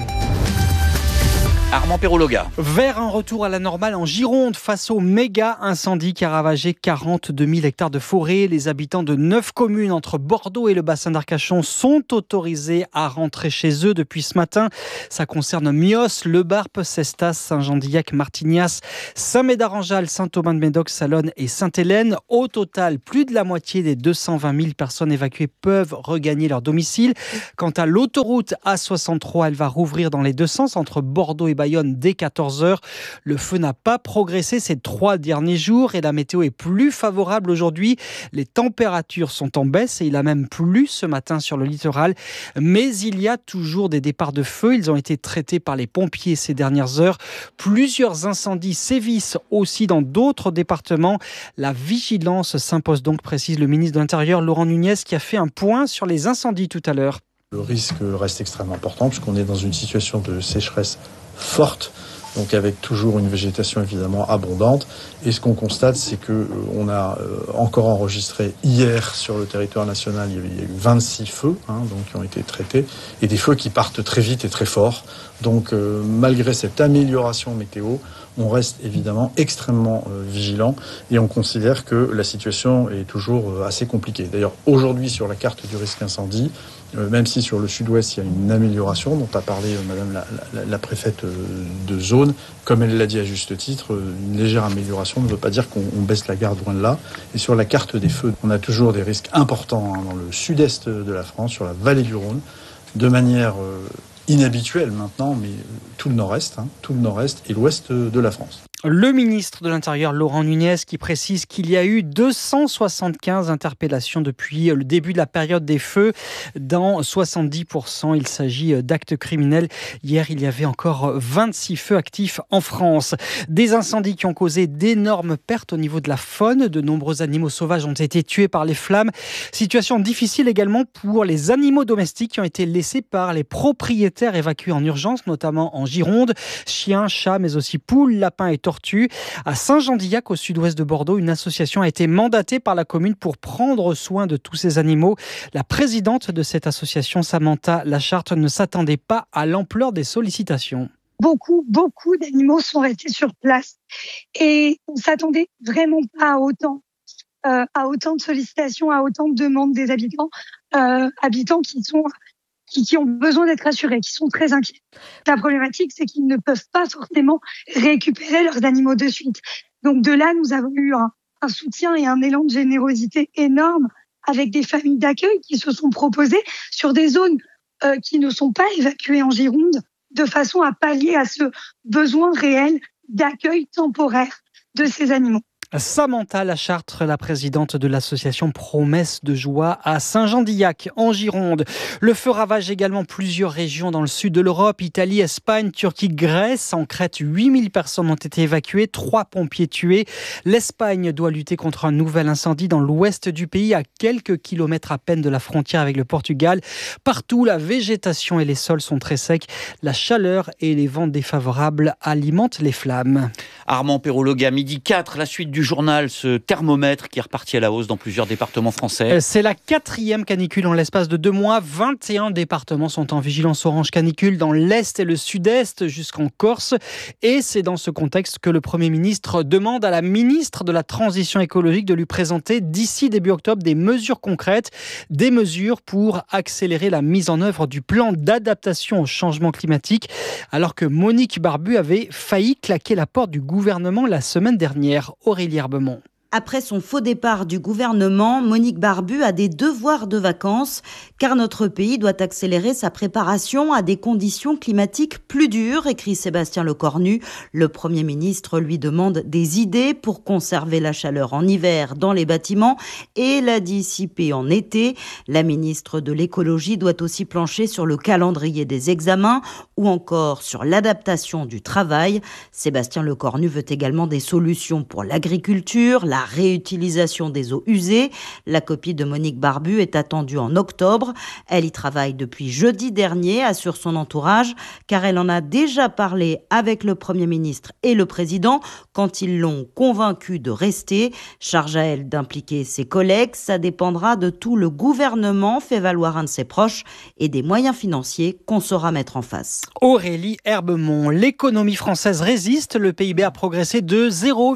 Armand Perrologa. Vers un retour à la normale en Gironde face au méga incendie qui a ravagé 42 000 hectares de forêt. Les habitants de 9 communes entre Bordeaux et le bassin d'Arcachon sont autorisés à rentrer chez eux depuis ce matin. Ça concerne Mios, Le Barp, Cestas, Saint-Jean-d'Illac, Martignas, Saint-Médard-en-Jalles, Saint-Aubin-de-Médoc, Salonne et Sainte-Hélène. Au total, plus de la moitié des 220 000 personnes évacuées peuvent regagner leur domicile. Quant à l'autoroute A63, elle va rouvrir dans les deux sens entre Bordeaux et Bayonne dès 14h. Le feu n'a pas progressé ces 3 derniers jours et la météo est plus favorable aujourd'hui. Les températures sont en baisse et il a même plu ce matin sur le littoral. Mais il y a toujours des départs de feu. Ils ont été traités par les pompiers ces dernières heures. Plusieurs incendies sévissent aussi dans d'autres départements. La vigilance s'impose donc, précise le ministre de l'Intérieur Laurent Nunez qui a fait un point sur les incendies tout à l'heure. Le risque reste extrêmement important puisqu'on est dans une situation de sécheresse forte, donc avec toujours une végétation évidemment abondante. Et ce qu'on constate, c'est qu'on a encore enregistré hier sur le territoire national, il y a eu 26 feux donc qui ont été traités, et des feux qui partent très vite et très fort. Donc malgré cette amélioration météo, on reste évidemment extrêmement vigilant et on considère que la situation est toujours assez compliquée. D'ailleurs, aujourd'hui sur la carte du risque incendie, même si sur le sud-ouest il y a une amélioration dont a parlé Madame la préfète de zone, comme elle l'a dit à juste titre, une légère amélioration ne veut pas dire qu'on baisse la garde, loin de là. Et sur la carte des feux, on a toujours des risques importants dans le sud-est de la France, sur la vallée du Rhône, de manière inhabituelle maintenant, mais tout le nord-est et l'ouest de la France. Le ministre de l'Intérieur, Laurent Nunez, qui précise qu'il y a eu 275 interpellations depuis le début de la période des feux. Dans 70%, il s'agit d'actes criminels. Hier, il y avait encore 26 feux actifs en France. Des incendies qui ont causé d'énormes pertes au niveau de la faune. De nombreux animaux sauvages ont été tués par les flammes. Situation difficile également pour les animaux domestiques qui ont été laissés par les propriétaires évacués en urgence, notamment en Gironde. Chiens, chats, mais aussi poules, lapins et tortues. À Saint-Jean-d'Illac, au sud-ouest de Bordeaux, une association a été mandatée par la commune pour prendre soin de tous ces animaux. La présidente de cette association, Samantha Lacharte, ne s'attendait pas à l'ampleur des sollicitations. Beaucoup d'animaux sont restés sur place et on ne s'attendait vraiment pas à autant de sollicitations, à autant de demandes des habitants qui ont besoin d'être rassurés, qui sont très inquiets. La problématique, c'est qu'ils ne peuvent pas forcément récupérer leurs animaux de suite. Donc de là, nous avons eu un soutien et un élan de générosité énorme avec des familles d'accueil qui se sont proposées sur des zones qui ne sont pas évacuées en Gironde, de façon à pallier à ce besoin réel d'accueil temporaire de ces animaux. Samantha Lacharte, la présidente de l'association Promesse de Joie à Saint-Jean-d'Illac, en Gironde. Le feu ravage également plusieurs régions dans le sud de l'Europe, Italie, Espagne, Turquie, Grèce. En Crète, 8000 personnes ont été évacuées, 3 pompiers tués. L'Espagne doit lutter contre un nouvel incendie dans l'ouest du pays, à quelques kilomètres à peine de la frontière avec le Portugal. Partout, la végétation et les sols sont très secs. La chaleur et les vents défavorables alimentent les flammes. Armand Perrologa, midi 4, la suite du journal, ce thermomètre qui est reparti à la hausse dans plusieurs départements français. C'est la 4e canicule en l'espace de 2 mois. 21 départements sont en vigilance orange canicule dans l'Est et le Sud-Est jusqu'en Corse. Et c'est dans ce contexte que le Premier ministre demande à la ministre de la Transition écologique de lui présenter d'ici début octobre des mesures concrètes, des mesures pour accélérer la mise en œuvre du plan d'adaptation au changement climatique, alors que Monique Barbu avait failli claquer la porte du gouvernement la semaine dernière. Aurélie Herbemont. Après son faux départ du gouvernement, Monique Barbu a des devoirs de vacances, car notre pays doit accélérer sa préparation à des conditions climatiques plus dures, écrit Sébastien Lecornu. Le Premier ministre lui demande des idées pour conserver la chaleur en hiver dans les bâtiments et la dissiper en été. La ministre de l'écologie doit aussi plancher sur le calendrier des examens ou encore sur l'adaptation du travail. Sébastien Lecornu veut également des solutions pour l'agriculture, la réutilisation des eaux usées. La copie de Monique Barbu est attendue en octobre. Elle y travaille depuis jeudi dernier, assure son entourage, car elle en a déjà parlé avec le Premier ministre et le Président quand ils l'ont convaincue de rester. Charge à elle d'impliquer ses collègues. Ça dépendra de tout le gouvernement, fait valoir un de ses proches, et des moyens financiers qu'on saura mettre en face. Aurélie Herbemont, l'économie française résiste. Le PIB a progressé de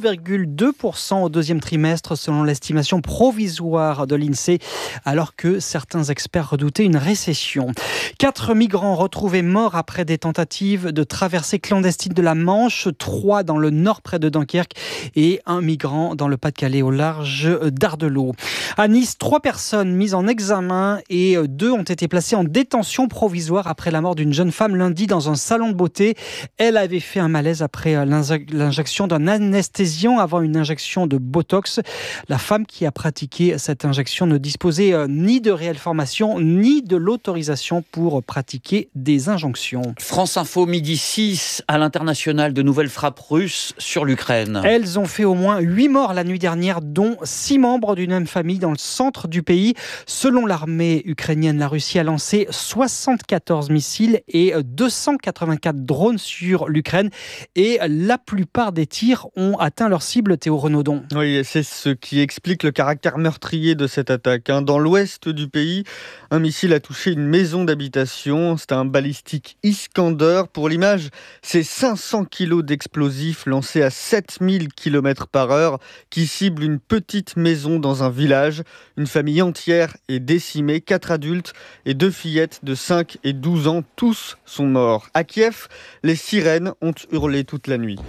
0,2% au deuxième trimestre selon l'estimation provisoire de l'INSEE, alors que certains experts redoutaient une récession. 4 migrants retrouvés morts après des tentatives de traversée clandestine de la Manche, 3 dans le nord près de Dunkerque et 1 migrant dans le Pas-de-Calais au large d'Ardelot. À Nice, 3 personnes mises en examen et 2 ont été placées en détention provisoire après la mort d'une jeune femme lundi dans un salon de beauté. Elle avait fait un malaise après l'injection d'un anesthésiant avant une injection de Botox. La femme qui a pratiqué cette injection ne disposait ni de réelle formation ni de l'autorisation pour pratiquer des injonctions. France Info, midi 6, à l'international, de nouvelles frappes russes sur l'Ukraine. Elles ont fait au moins 8 morts la nuit dernière, dont 6 membres d'une même famille dans le centre du pays. Selon l'armée ukrainienne, la Russie a lancé 74 missiles et 284 drones sur l'Ukraine. Et la plupart des tirs ont atteint leur cible, Théo Renaudon. Oui, c'est ce qui explique le caractère meurtrier de cette attaque. Dans l'ouest du pays, un missile a touché une maison d'habitation. C'est un balistique Iskander. Pour l'image, c'est 500 kilos d'explosifs lancés à 7000 km/h qui ciblent une petite maison dans un village. Une famille entière est décimée, 4 adultes et 2 fillettes de 5 et 12 ans. Tous sont morts. À Kiev, les sirènes ont hurlé toute la nuit.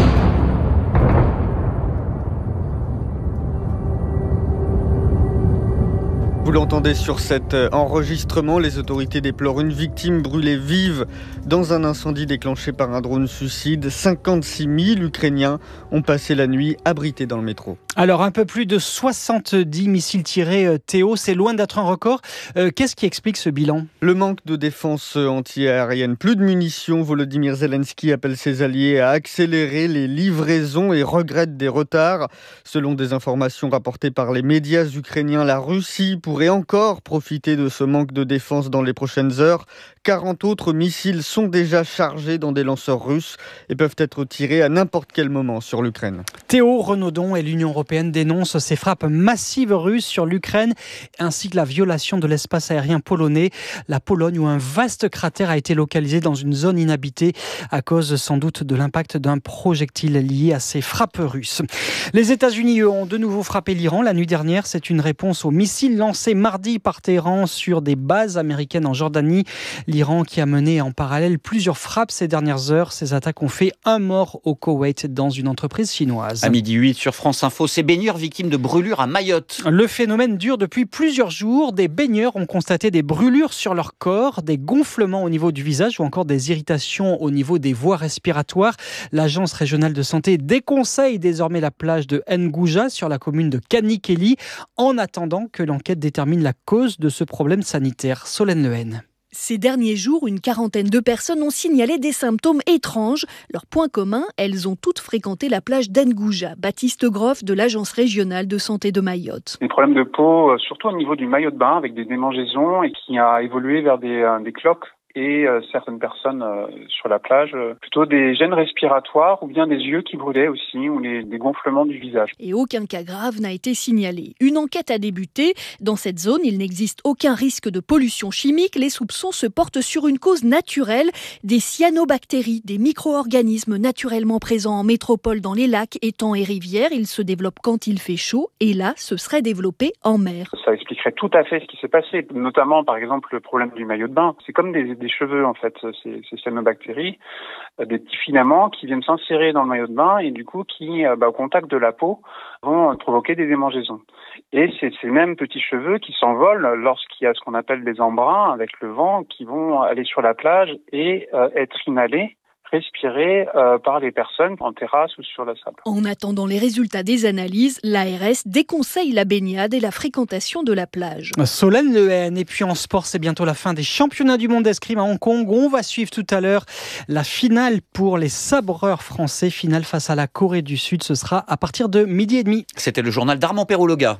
Vous l'entendez sur cet enregistrement, les autorités déplorent une victime brûlée vive dans un incendie déclenché par un drone suicide. 56 000 Ukrainiens ont passé la nuit abrités dans le métro. Alors, un peu plus de 70 missiles tirés, Théo, c'est loin d'être un record. Qu'est-ce qui explique ce bilan ? Le manque de défense anti-aérienne. Plus de munitions, Volodymyr Zelensky appelle ses alliés à accélérer les livraisons et regrette des retards. Selon des informations rapportées par les médias ukrainiens, la Russie pourrait encore profiter de ce manque de défense dans les prochaines heures. 40 autres missiles sont déjà chargés dans des lanceurs russes et peuvent être tirés à n'importe quel moment sur l'Ukraine. Théo Renaudon et l'Union européenne dénoncent ces frappes massives russes sur l'Ukraine ainsi que la violation de l'espace aérien polonais. La Pologne, où un vaste cratère a été localisé dans une zone inhabitée à cause sans doute de l'impact d'un projectile lié à ces frappes russes. Les États-Unis, eux, ont de nouveau frappé l'Iran la nuit dernière. C'est une réponse aux missiles lancés mardi par Téhéran sur des bases américaines en Jordanie. L'Iran qui a mené en parallèle plusieurs frappes ces dernières heures. Ces attaques ont fait 1 mort au Koweït dans une entreprise chinoise. À midi 8 sur France Info, ces baigneurs victimes de brûlures à Mayotte. Le phénomène dure depuis plusieurs jours. Des baigneurs ont constaté des brûlures sur leur corps, des gonflements au niveau du visage ou encore des irritations au niveau des voies respiratoires. L'Agence régionale de santé déconseille désormais la plage de Ngouja sur la commune de Kanikeli en attendant que l'enquête détermine la cause de ce problème sanitaire. Solène Lehen. Ces derniers jours, une quarantaine de personnes ont signalé des symptômes étranges. Leur point commun, elles ont toutes fréquenté la plage d'Ngouja. Baptiste Groff de l'Agence régionale de santé de Mayotte. Des problèmes de peau, surtout au niveau du maillot de bain, avec des démangeaisons et qui a évolué vers des cloques. Et certaines personnes sur la plage, plutôt des gènes respiratoires ou bien des yeux qui brûlaient aussi, ou des gonflements du visage. Et aucun cas grave n'a été signalé. Une enquête a débuté. Dans cette zone, il n'existe aucun risque de pollution chimique. Les soupçons se portent sur une cause naturelle, des cyanobactéries, des micro-organismes naturellement présents en métropole dans les lacs, étangs et rivières. Ils se développent quand il fait chaud et là, se seraient développés en mer. Ça expliquerait tout à fait ce qui s'est passé, notamment par exemple le problème du maillot de bain. C'est comme des des cheveux en fait, ces cyanobactéries, des petits filaments qui viennent s'insérer dans le maillot de bain et du coup qui, au contact de la peau, vont provoquer des démangeaisons. Et c'est ces mêmes petits cheveux qui s'envolent lorsqu'il y a ce qu'on appelle des embruns avec le vent, qui vont aller sur la plage et être inhalés, respirés par les personnes en terrasse ou sur la sable. En attendant les résultats des analyses, l'ARS déconseille la baignade et la fréquentation de la plage. Solène Lehen, et puis en sport, c'est bientôt la fin des championnats du monde d'escrime à Hong Kong. On va suivre tout à l'heure la finale pour les sabreurs français. Finale face à la Corée du Sud, ce sera à partir de 12h30. C'était le journal d'Armand Perrouloga.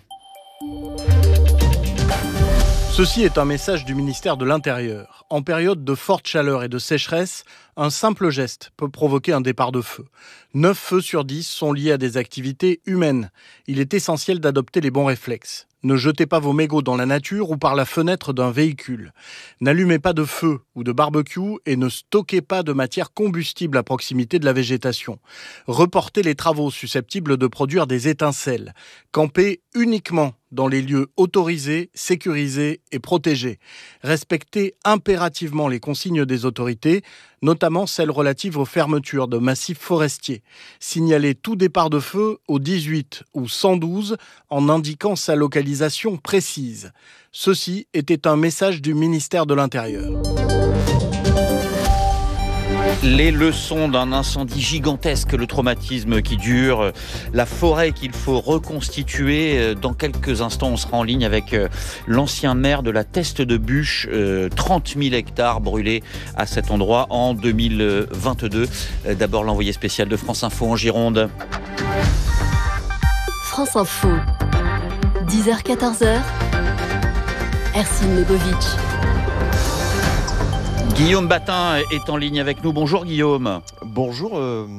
Ceci est un message du ministère de l'Intérieur. En période de forte chaleur et de sécheresse, un simple geste peut provoquer un départ de feu. 9 feux sur 10 sont liés à des activités humaines. Il est essentiel d'adopter les bons réflexes. Ne jetez pas vos mégots dans la nature ou par la fenêtre d'un véhicule. N'allumez pas de feu ou de barbecue et ne stockez pas de matière combustible à proximité de la végétation. Reportez les travaux susceptibles de produire des étincelles. Campez uniquement dans les lieux autorisés, sécurisés et protégés. Respectez impérativement les consignes des autorités, notamment celles relatives aux fermetures de massifs forestiers. Signalez tout départ de feu au 18 ou 112 en indiquant sa localisation précise. Ceci était un message du ministère de l'Intérieur. Les leçons d'un incendie gigantesque, le traumatisme qui dure, la forêt qu'il faut reconstituer. Dans quelques instants, on sera en ligne avec l'ancien maire de la Teste de Buch. 30 000 hectares brûlés à cet endroit en 2022. D'abord, l'envoyé spécial de France Info en Gironde. France Info, 10h-14h, Ercine Legovic. Guillaume Batin est en ligne avec nous. Bonjour Guillaume. Bonjour.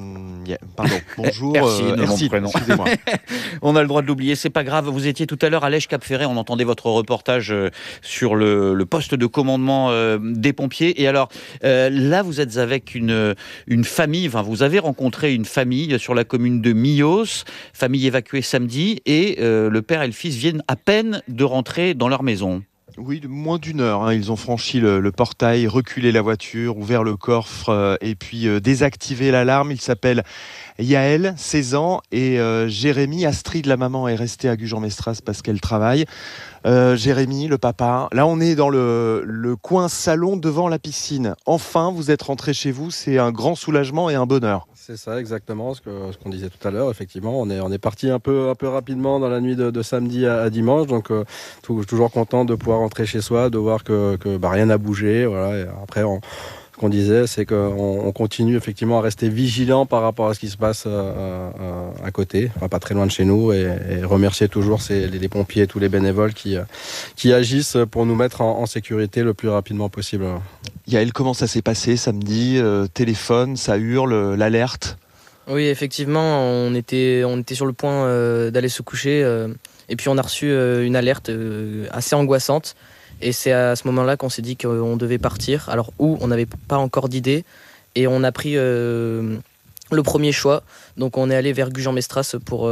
Bonjour. Ercine, Ercine, mon prénom. Excusez-moi. On a le droit de l'oublier, c'est pas grave. Vous étiez tout à l'heure à Lège-Cap-Ferret. On entendait votre reportage sur le poste de commandement des pompiers. Et alors là, vous êtes avec une famille. Enfin, vous avez rencontré une famille sur la commune de Millos, famille évacuée samedi, et le père et le fils viennent à peine de rentrer dans leur maison. Oui, de moins d'une heure. Ils ont franchi le portail, reculé la voiture, ouvert le coffre et puis désactivé l'alarme. Il s'appelle Yaël, 16 ans, et Jérémy. Astrid, la maman, est restée à Gujan-Mestras parce qu'elle travaille. Jérémy, le papa. Là, on est dans le coin salon devant la piscine. Enfin, vous êtes rentré chez vous. C'est un grand soulagement et un bonheur. C'est ça, exactement, ce qu'on disait tout à l'heure. Effectivement, on est parti un peu rapidement dans la nuit de samedi à dimanche. Donc, toujours content de pouvoir rentrer chez soi, de voir que rien n'a bougé. Voilà. Et après, ce qu'on disait, c'est qu'on continue effectivement à rester vigilant par rapport à ce qui se passe à côté, enfin, pas très loin de chez nous, et remercier toujours les pompiers et tous les bénévoles qui agissent pour nous mettre en sécurité le plus rapidement possible. Yaël, comment ça s'est passé samedi? Téléphone, ça hurle, l'alerte? Oui, effectivement, on était sur le point d'aller se coucher, et puis on a reçu une alerte assez angoissante. Et c'est à ce moment-là qu'on s'est dit qu'on devait partir. Alors où, on n'avait pas encore d'idée. Et on a pris le premier choix. Donc on est allé vers Gujan-Mestras pour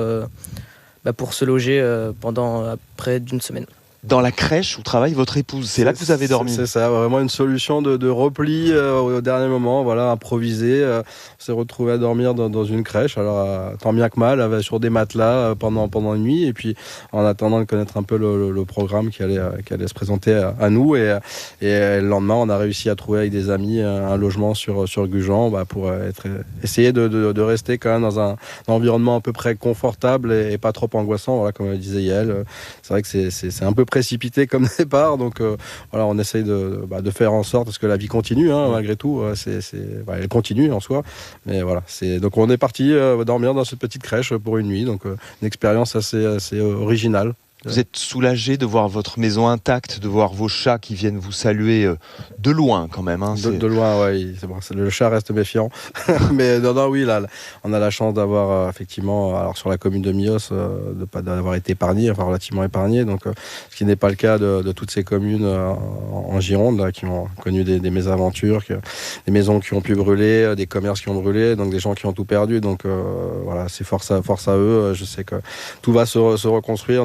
se loger pendant près d'une semaine. Dans la crèche où travaille votre épouse, c'est là que vous avez dormi? C'est ça, vraiment une solution de repli au dernier moment, voilà, improvisé. On s'est retrouvé à dormir dans une crèche, alors tant bien que mal, sur des matelas pendant une nuit, et puis en attendant de connaître un peu le programme qui allait se présenter à nous, et le lendemain, on a réussi à trouver avec des amis un logement sur Gujan, pour essayer de rester quand même dans un environnement à peu près confortable et pas trop angoissant, voilà, comme disait Yaël. C'est vrai que c'est un peu précipité comme départ, donc voilà, on essaye de faire en sorte, parce que la vie continue, malgré tout, elle continue en soi, mais voilà, donc on est parti dormir dans cette petite crèche pour une nuit, donc une expérience assez originale. Vous êtes soulagé de voir votre maison intacte, de voir vos chats qui viennent vous saluer de loin quand même. De loin, oui. C'est bon, le chat reste méfiant. Mais non, oui, là, on a la chance d'avoir effectivement, alors sur la commune de Millos, d'avoir été épargné, enfin relativement épargné. Donc, ce qui n'est pas le cas de toutes ces communes en Gironde là, qui ont connu des mésaventures, des maisons qui ont pu brûler, des commerces qui ont brûlé, donc des gens qui ont tout perdu. Donc voilà, c'est force à eux. Je sais que tout va se reconstruire. Nous, on a la chance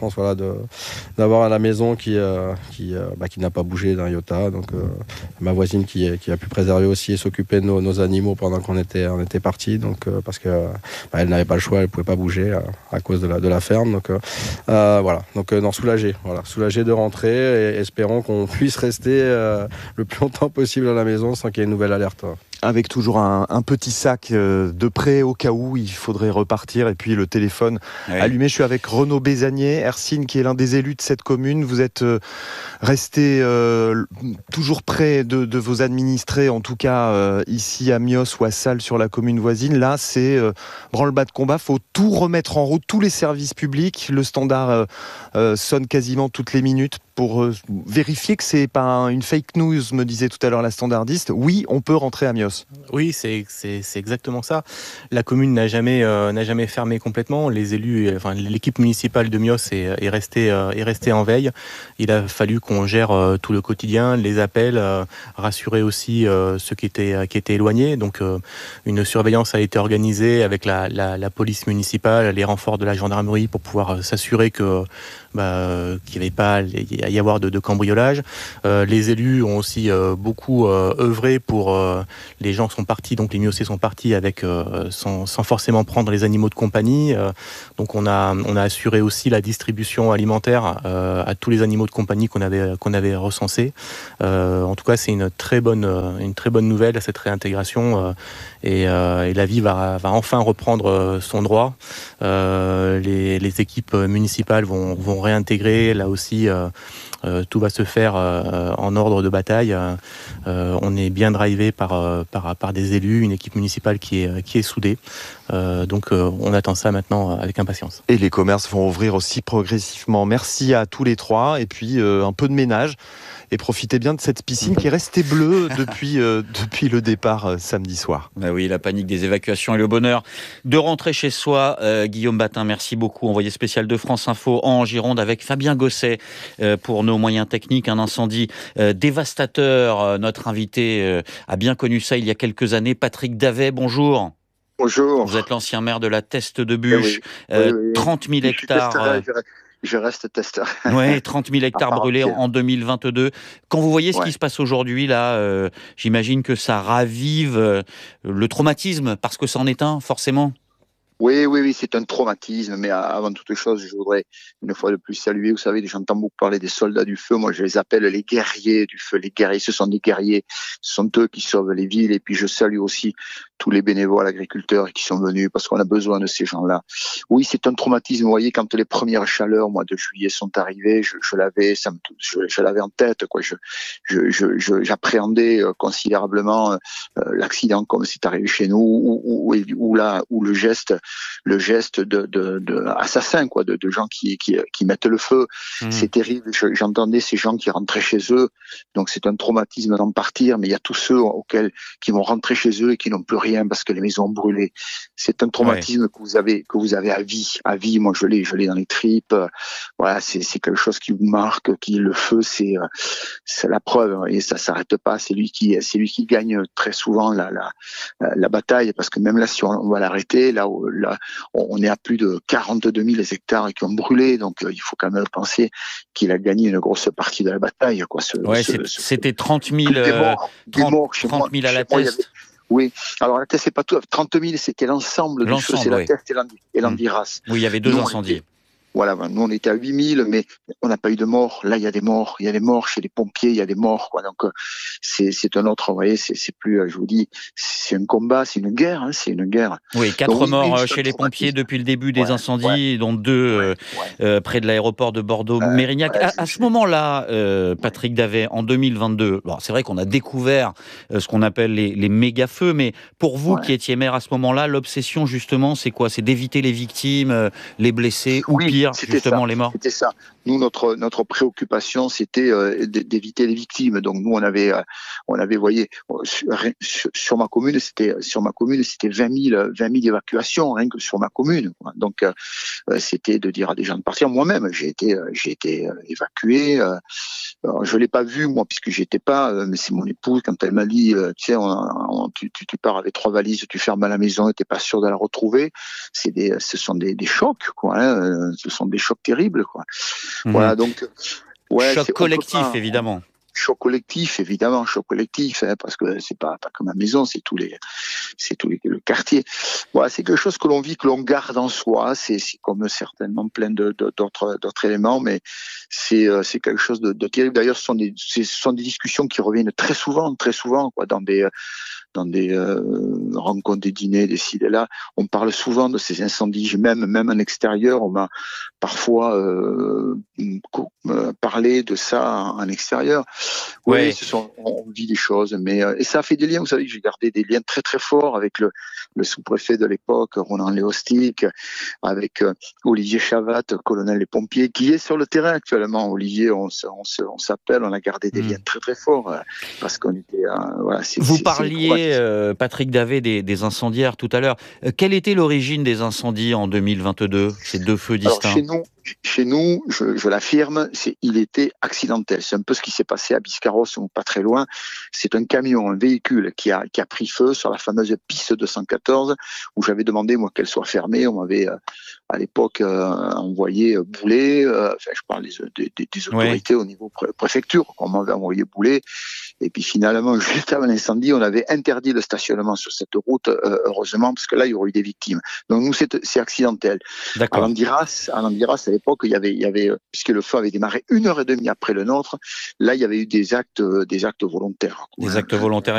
chance d'avoir la maison qui n'a pas bougé d'un iota. Donc ma voisine qui a pu préserver aussi et s'occuper de nos animaux pendant qu'on était partis. Donc parce que elle n'avait pas le choix, elle pouvait pas bouger à cause de la ferme. Donc voilà. Donc soulagé de rentrer et espérons qu'on puisse rester le plus longtemps possible à la maison sans qu'il y ait une nouvelle alerte. Avec toujours un petit sac de prêt au cas où il faudrait repartir, et puis le téléphone allumé. Je suis avec Renaud Bézanier, Hercine, qui est l'un des élus de cette commune. Vous êtes resté toujours près de vos administrés, en tout cas ici à Mios ou à Salles sur la commune voisine. Là, c'est branle-bas de combat, il faut tout remettre en route, tous les services publics. Le standard sonne quasiment toutes les minutes pour vérifier que c'est pas une fake news, me disait tout à l'heure la standardiste. Oui, on peut rentrer à Mios. Oui, c'est exactement ça. La commune n'a jamais fermé complètement. Les élus, l'équipe municipale de Mios est restée en veille. Il a fallu qu'on gère tout le quotidien, les appels, rassurer aussi ceux qui étaient éloignés. Donc une surveillance a été organisée avec la police municipale, les renforts de la gendarmerie pour pouvoir s'assurer que qu'il n'y avait pas à y avoir de cambriolage. Les élus ont aussi beaucoup œuvré pour... les gens sont partis, donc les Miocés sont partis avec sans forcément prendre les animaux de compagnie. Donc on a assuré aussi la distribution alimentaire à tous les animaux de compagnie qu'on avait recensés. En tout cas, c'est une très bonne nouvelle, cette réintégration. Et la vie va enfin reprendre son droit. Les équipes municipales vont réintégrer. Là aussi, tout va se faire en ordre de bataille. On est bien drivé par des élus, une équipe municipale qui est soudée. Donc on attend ça maintenant avec impatience. Et les commerces vont ouvrir aussi progressivement. Merci à tous les trois. Et puis un peu de ménage. Et profitez bien de cette piscine qui est restée bleue depuis le départ samedi soir. Bah oui, la panique des évacuations et le bonheur de rentrer chez soi. Guillaume Batin, merci beaucoup. Envoyé spécial de France Info en Gironde avec Fabien Gosset pour nos moyens techniques. Un incendie dévastateur. Notre invité a bien connu ça il y a quelques années. Patrick Davet, bonjour. Bonjour. Vous êtes l'ancien maire de la Teste-de-Buch. 30 000 hectares... Je reste testeur. Oui, 30 000 hectares brûlés en 2022. Quand vous voyez ce qui se passe aujourd'hui, là, j'imagine que ça ravive le traumatisme, parce que c'en est un, forcément. Oui, c'est un traumatisme, mais avant toute chose, je voudrais une fois de plus saluer, vous savez, j'entends beaucoup parler des soldats du feu, moi je les appelle les guerriers du feu. Les guerriers, ce sont des guerriers, ce sont eux qui sauvent les villes, et puis je salue aussi tous les bénévoles agriculteurs qui sont venus, parce qu'on a besoin de ces gens-là. Oui, c'est un traumatisme, vous voyez, quand les premières chaleurs, mois de juillet, sont arrivées, je l'avais en tête, quoi. J'appréhendais considérablement l'accident comme c'est arrivé chez nous, où le geste de assassins, quoi, de gens qui mettent le feu. C'est terrible. J'entendais ces gens qui rentraient chez eux. Donc c'est un traumatisme d'en partir, mais il y a tous ceux qui vont rentrer chez eux et qui n'ont plus rien parce que les maisons ont brûlé. C'est un traumatisme que vous avez à vie. À vie, moi je l'ai dans les tripes. Voilà, c'est quelque chose qui vous marque, le feu, c'est la preuve, et ça s'arrête pas. C'est lui qui gagne très souvent la bataille, parce que même là, si on va l'arrêter, là, on est à plus de 42 000 hectares qui ont brûlé, donc il faut quand même penser qu'il a gagné une grosse partie de la bataille, quoi. C'était 30 000 à la Teste. Oui, alors la Teste, c'est pas tout. 30 000, c'était l'ensemble du feu, c'est la Teste et l'Andiras. Oui, il y avait deux incendies. Voilà, nous on était à 8000, mais on n'a pas eu de morts. Là, il y a des morts chez les pompiers, il y a des morts, quoi. Donc c'est un autre, vous voyez, c'est plus, je vous dis, c'est un combat, c'est une guerre, c'est une guerre. Oui, 4 morts chez les pompiers depuis le début des incendies, dont 2 près de l'aéroport de Bordeaux-Mérignac. À ce moment-là, Patrick Davet, en 2022, bon, c'est vrai qu'on a découvert ce qu'on appelle les méga-feux, mais pour vous qui étiez maire à ce moment-là, l'obsession justement, c'est quoi? C'est d'éviter les victimes, les blessés, ou pire, justement, les morts. C'était ça. Nous, notre préoccupation, c'était d'éviter les victimes. Donc nous, on avait, voyez, sur ma commune, commune, c'était 20 000 évacuations rien que sur ma commune. Donc c'était de dire à des gens de partir. Moi-même, j'ai été évacué. Je l'ai pas vu moi puisque j'étais pas, mais c'est mon épouse quand elle m'a dit, tu sais, tu pars avec 3 valises, tu fermes à la maison et t'es pas sûr de la retrouver. Ce sont des chocs, quoi. Ce sont des chocs terribles, quoi. Voilà, donc choc collectif, évidemment. Choc collectif, évidemment, parce que c'est pas que ma maison, c'est le quartier. Voilà, c'est quelque chose que l'on vit, que l'on garde en soi. C'est comme certainement plein d'autres éléments, mais c'est quelque chose de terrible. D'ailleurs, ce sont des discussions qui reviennent très souvent, quoi, dans des rencontres, des dîners, des ci, des là. On parle souvent de ces incendies, même en extérieur. On m'a parfois parlé de ça en extérieur. Oui, on vit des choses, mais et ça a fait des liens. Vous savez que j'ai gardé des liens très très forts avec le sous-préfet de l'époque, Ronan Léostic, avec Olivier Chavat, colonel des pompiers, qui est sur le terrain actuellement. Olivier, on s'appelle, on a gardé des liens très très forts parce qu'on était. Voilà, vous parliez, Patrick Davet, des incendiaires tout à l'heure. Quelle était l'origine des incendies en 2022, ces 2 feux distincts? Alors, chez nous, je l'affirme, il était accidentel. C'est un peu ce qui s'est passé à Biscarrosse, pas très loin. C'est un camion, un véhicule qui a pris feu sur la fameuse piste 214 où j'avais demandé moi qu'elle soit fermée. On m'avait à l'époque envoyé bouler. Je parle des autorités au niveau préfecture. On m'avait envoyé bouler. Et puis finalement, juste avant l'incendie, on avait interdit le stationnement sur cette route, heureusement, parce que là, il y aurait eu des victimes. Donc nous, c'est accidentel. D'accord. À Landiras, à l'époque, il y avait, puisque le feu avait démarré 1h30 après le nôtre, là, il y avait eu des actes volontaires. Des actes volontaires.